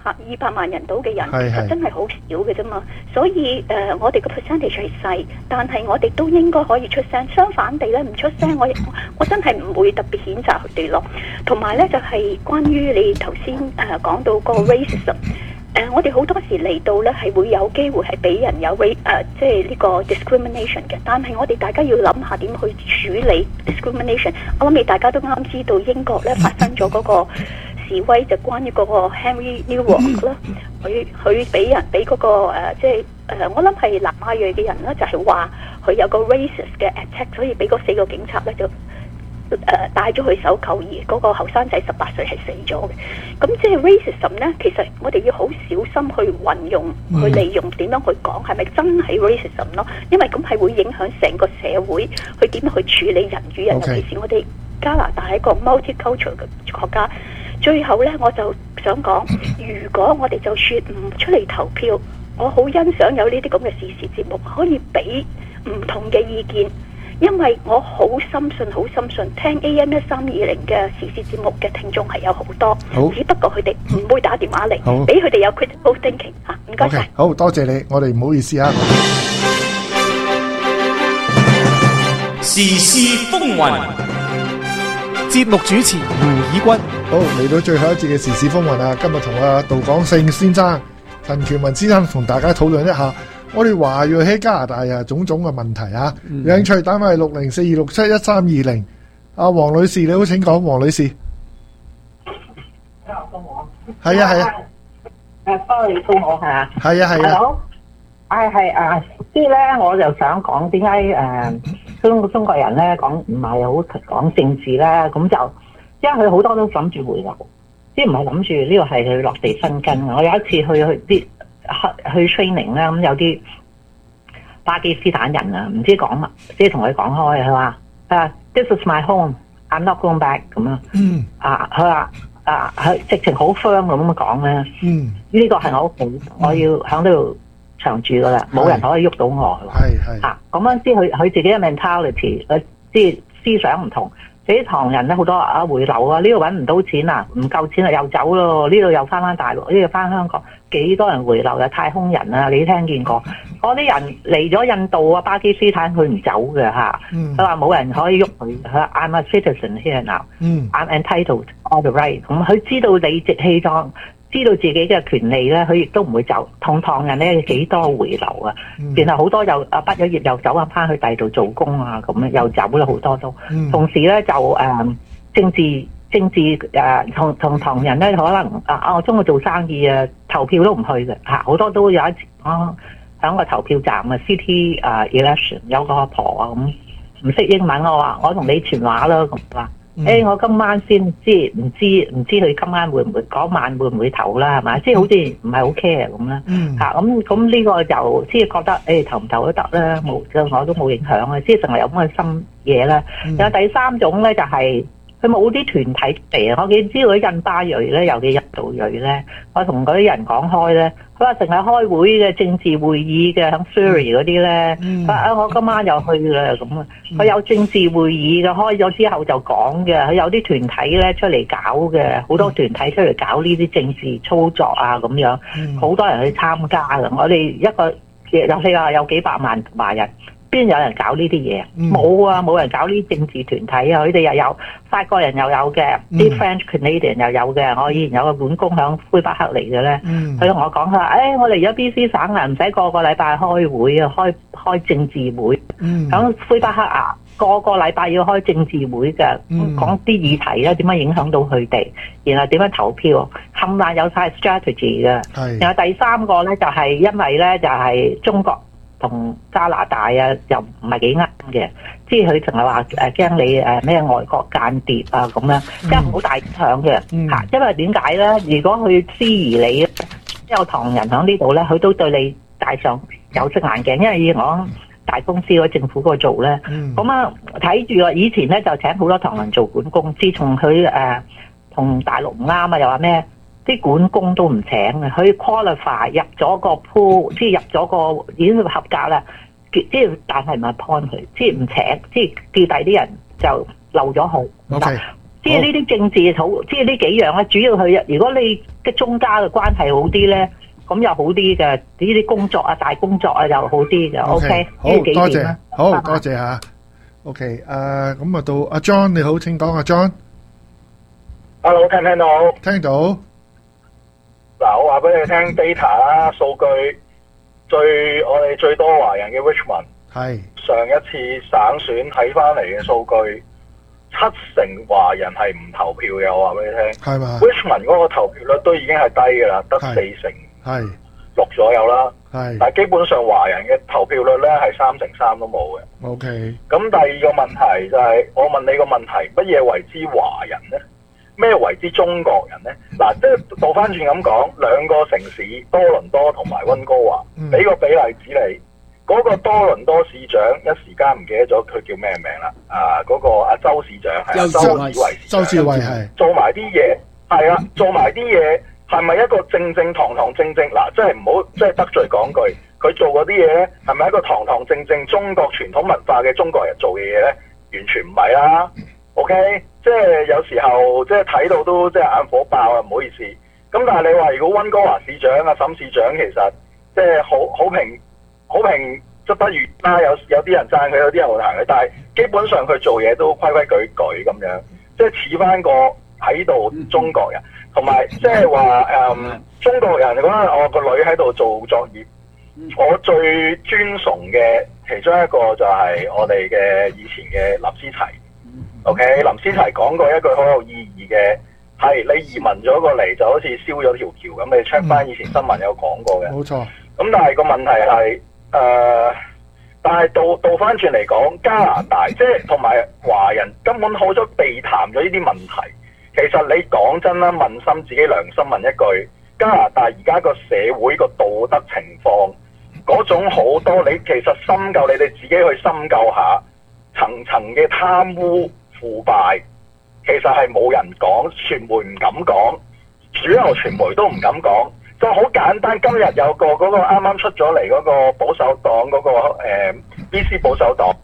嚇二百萬人到嘅人， 係係其實真係好少嘅啫嘛。所以誒、呃，我哋個 percentage 係細，但係我哋都應該可以出聲。相反地咧，唔出聲，我我真係唔會特別譴責佢哋咯。同埋咧，就係、是、關於你頭先誒講到個 racism。誒、呃，我哋好多時嚟到咧，係會有機會係俾人有 race 誒，即係呢個 discrimination 嘅。但係我哋大家要諗下點去處理 discrimination。我諗你大家都啱知道英國咧發生咗嗰個示威，就關於嗰個 Henry Newell 啦，佢佢俾人俾嗰、那個、呃、即係誒、呃，我諗係南亞裔嘅人啦，就係話佢有個 racist 嘅 attack，所以俾嗰四個警察咧就。誒、呃、帶咗佢手扣，而嗰個後生仔十八歲係死咗嘅。咁即係 racism 咧，其實我哋要好小心去運用、嗯、去利用點樣去講，係咪真係 racism 咯？因為咁係會影響成個社會去點樣去處理人與人， Okay. 尤其是我哋加拿大係一個 multicultural 嘅國家。最後咧，我就想講，如果我哋就算唔出嚟投票，我好欣賞有呢啲咁嘅時事節目，可以俾唔同嘅意見。因為我好深信，好深信聽 A M 一三二零嘅時事節目嘅聽眾係有好多，只不過佢哋唔會打電話嚟，俾佢哋有 critical thinking 嚇。唔該晒， 好多謝你，我哋唔好意思啊。 時事風雲， 節目主持胡以軍。 好，嚟到最後一節嘅時事風雲啊！今日同阿杜廣勝先生、陳權文先生同大家討論一下。我哋華裔喺加拿大啊，種種嘅問題啊，有興趣打返係六零四二六七一三二零。阿黃女士，你好，請講，黃女士。係啊係啊。 誒，幫你到我係啊。 係啊係啊。 好。係係啊，即係咧，我就想講點解誒中中國人咧講唔係好講政治咧，咁就因為佢好多都諗住回流，即係唔係諗住呢個係佢落地生根。我有一次去去啲。去 training 啦，咁有啲巴基斯坦人啊，唔知講乜，即係同佢講開，佢話啊 ，This is my home，I'm not going back 咁樣。嗯。啊，佢話啊，佢直情好 firm 咁樣講咧。嗯。呢個係我屋企，我要喺呢度長住噶啦，冇人可以喐到我。係係。嚇，咁樣知佢佢自己嘅 mentality，佢即係思想唔同。啲唐人咧好多啊回流啊，呢度揾唔到錢啊，唔夠錢啊又走咯，呢度又翻翻大陸，呢度翻香港，幾多人回流啊？太空人啊，你聽見過？嗰啲人嚟咗印度啊、巴基斯坦，佢唔走嘅嚇。佢話冇人可以喐佢，佢話 I'm a citizen here now，I'm entitled all the right。咁佢知道理直氣壯，知道自己嘅權利咧，佢亦都唔會走。同唐人咧幾多回流啊？嗯、然後好多又啊畢咗業又走翻翻去第二度做工啊，咁樣又走咗好多都。嗯、同時咧就誒、呃、政治政治誒同同唐人咧可能啊我中意做生意啊，投票都唔去嘅嚇，好多都有一次啊喺個投票站啊 City 啊 election 有個阿婆啊咁唔識英文，我話我同你傳話啦咁話。誒、嗯欸，我今晚先知，唔知唔知佢今晚會唔會嗰晚會唔會投啦，係嘛？即係好似唔係好 care 咁啦。嚇咁咁呢個就即係覺得誒、欸、投唔投都得啦，冇對我都冇影響啊。即係淨係有咁嘅心嘢啦。有、嗯、第三種咧就係佢冇啲團體嚟啊。我見知道啲印巴裔咧，尤其印度裔咧，我同嗰啲人講開咧，佢話成日開會嘅政治會議嘅，喺 Surrey 嗰啲咧，佢話啊我今晚又去啦咁啊。佢有政治會議嘅，開咗之後就講嘅。佢有啲團體咧出嚟搞嘅，好多團體出嚟搞呢啲政治操作啊咁樣，好、嗯、多人去參加嘅。我哋一個有你話有幾百萬華人，邊有人搞呢啲嘢？冇、嗯、啊，冇人搞呢啲政治團體啊。佢哋又有法國人又有嘅，啲、嗯、French Canadian 又有嘅。我以前有個管工響魁北克嚟嘅咧，佢同、嗯、我講佢話：誒、哎，我嚟咗 B C 省啊，唔使個個禮拜開會啊，開開政治會。響魁、嗯、北克啊，個個禮拜要開政治會嘅，講啲、嗯、議題咧點樣影響到佢哋，然後點樣投票，冚唪唥有晒 strategy 嘅。是然後第三個咧就係、是、因為咧就係、是、中國同加拿大啊，又唔係幾啱嘅，即係佢淨係話誒驚你誒咩外國間諜啊咁樣，即係好大影響嘅嚇。嗯、因為點解咧？如果佢質疑你，有唐人喺呢度咧，佢都對你戴上有色眼鏡，因為以我大公司嗰政府嗰度做咧，咁啊睇住啊，以前咧就請好多唐人做管工，自從佢誒同大陸唔啱啊，又話咩？啲管工都唔請嘅，佢 qualify 入咗個 pool， 即係入咗個已經合格啦。即係但係唔係 point 佢，即係唔請，即係叫第啲人就漏咗號。Okay. 即係呢啲政治討，即係呢幾樣咧，主要佢如果你嘅中加嘅關係好啲咧，咁又好啲嘅，呢啲工作啊、大工作啊又好啲嘅。O K， 好多謝，好多謝嚇。O K， 誒咁啊到阿 John 你好，請講阿 John。Hello， 聽唔聽到？ 聽到。 嗱，我話俾你聽 data 啦，數據最我哋最多華人嘅 Richmond 係上一次省選睇翻嚟嘅數據。七成華人係唔投票嘅，我話俾你聽。 係嘛 ？Richmond 嗰個投票率都已經係低嘅啦，得四成係六左右啦。 係， 但係基本上華人嘅投票率咧係三成三都冇嘅。 O K。 咁第二個問題就係、是，我問你個問題，乜嘢為之華人咧？咩為之中國人咧？嗱，即係倒翻轉咁講，兩個城市多倫多同埋溫哥華，俾、嗯、個比例子你。嗰個多倫多市長一時間唔記得咗佢叫咩名啦？啊，嗰、那個阿周市長係啊，周志偉市長， 周志偉係做埋啲嘢，係啊，做埋啲嘢係咪一個正正堂堂正正嗱？即係唔好即係得罪講句，佢做嗰啲嘢咧係咪一個堂堂正正中國傳統文化嘅中國人做嘅嘢咧？完全唔係啦。OK， 即係有時候即係睇到都即係眼火爆啊！唔好意思。咁但係你話如果溫哥華市長啊、沈市長其實即係好好評。好評則不如啦，有有啲人讚佢，有啲人會彈佢，但係基本上佢做嘢都規規矩矩咁樣，即係似翻個喺度中國人，同埋即係話誒中國人嗰陣，我個女喺度做作業，我最尊崇嘅其中一個就係我哋嘅以前嘅林思齊。OK， 林思齊講過一句好有意義嘅，係你移民咗過嚟就好似燒咗條橋咁，你 check 翻以前新聞有講過嘅。 冇錯。咁但係個問題係。誒、呃，但係倒倒翻轉嚟講，加拿大即係同埋華人根本好咗避談咗呢啲問題。其實你講真啦，問心自己良心問一句，加拿大而家個社會個道德情況嗰種好多，你其實深究，你哋自己去深究下層層嘅貪污腐敗，其實係冇人講，傳媒唔敢講，主流傳媒都唔敢講。就好簡單，今日有個嗰個啱啱出咗嚟嗰個保守黨嗰、嗰個、呃、B C 保守黨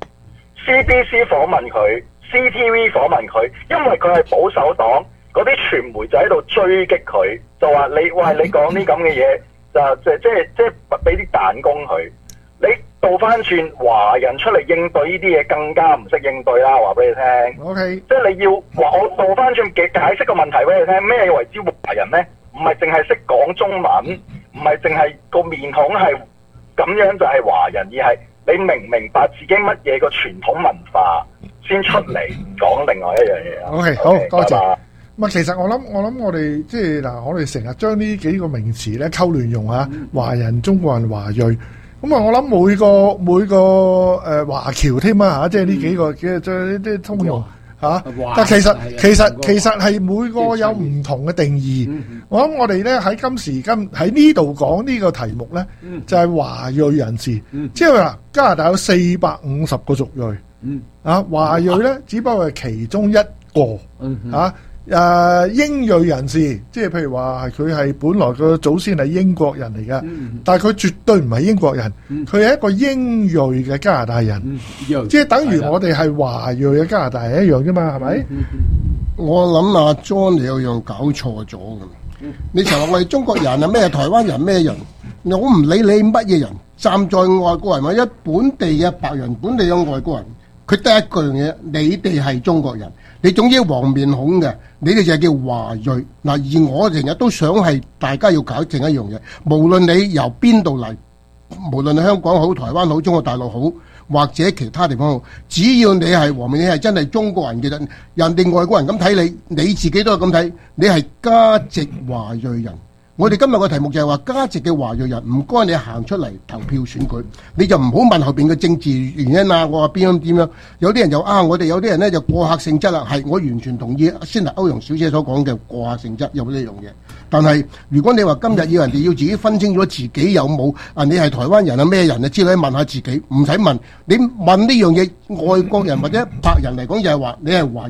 C B C 訪問佢 C T V 訪問佢，因為佢係保守黨，嗰啲傳媒就喺度追擊佢，就話你喂，你講啲咁嘅嘢，就即即即俾啲彈弓佢。你倒翻轉華人出嚟應對呢啲嘢更加唔識應對啦，話俾你聽。 O K， 即係你要話我倒翻轉嘅解釋個問題俾你聽，咩為之華人咧？唔係淨係識講中文，唔係淨係個面孔係咁樣就係華人，而係你明唔明白自己乜嘢個傳統文化先出嚟講另外一樣嘢。 O K， 好多謝。咁啊，其實我諗我諗我哋即係嗱，我哋成日將呢幾個名詞咧溝亂用嚇，華人、中國人、華裔。咁啊，我諗每個每個誒華僑添啊嚇，即係呢幾個嘅即係啲通用。嚇！但其實其實其實係每個有唔同嘅定義。我諗我哋咧喺今時今喺呢度講呢個題目咧，就係華裔人士。即係話加拿大有四百五十個族裔，啊華裔咧只不過係其中一個。嚇誒英裔人士，即係譬如話係佢係本來個祖先係英國人嚟嘅，但係佢絕對唔係英國人，佢係一個英裔嘅加拿大人，即係等於我哋係華裔嘅加拿大人一樣啫嘛，係咪？ 我諗阿 John 你有樣搞錯咗㗎，你成日話我哋中國人啊咩台灣人咩人，我唔理你乜嘢人，站在外國人或者本地嘅白人、本地嘅外國人，佢得一句嘢，你哋係中國人。你總之黃面孔嘅，你哋就係叫華裔嗱。而我成日都想係大家要搞正一樣嘢，無論你由邊度嚟，無論你香港好、台灣好、中國大陸好，或者其他地方好，只要你係黃面，你係真係中國人嘅人，人哋外國人咁睇你，你自己都係咁睇，你係加籍華裔人。我哋今日個題目就係話加籍嘅華裔人，唔該你行出嚟投票選舉，你就唔好問後邊嘅政治原因啊！我話邊樣點樣？有啲人就啊，我哋有啲人咧就過客性質啦，係我完全同意先係歐陽小姐所講嘅過客性質有呢樣嘢。但係如果你話今日要人哋要自己分清楚自己有冇啊，你係台灣人啊咩人啊之類，問下自己，唔使問。你問呢樣嘢，外國人或者白人嚟講就係話你係華裔，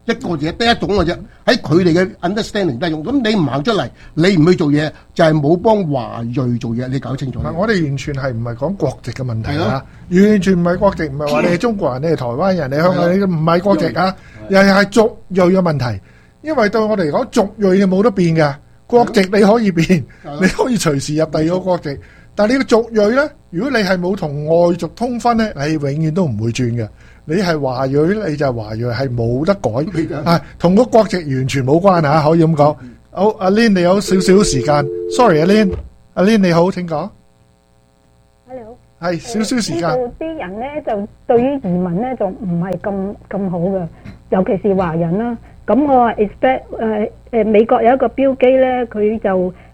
一個啫，得一種嘅啫。喺佢哋嘅 understanding 得一種。咁你唔行出嚟，你唔去做嘢，就係冇幫華裔做嘢。你搞清楚。 我哋完全係唔係講國籍嘅問題啊？完全唔係國籍，唔係話你係中國人，你係台灣人，你香港，你唔係國籍啊，又係族裔嘅問題。因為對我哋嚟講，族裔係冇得變嘅，國籍你可以變，你可以隨時入第二個國籍。但係你個族裔咧，如果你係冇同外族通婚咧，你永遠都唔會轉嘅。你係華裔，你就係華裔，係冇得改，啊，同個國籍完全冇關啊！可以咁講。好，阿 Lin 你有少少時間 ，sorry 阿 Lin，阿 Lin 你好，請講。 Hello。 係少少時間。 呢度啲人咧就對於移民咧就唔係咁咁好嘅，尤其是華人啦。咁我話 expect 誒誒美國有一個標機咧，佢就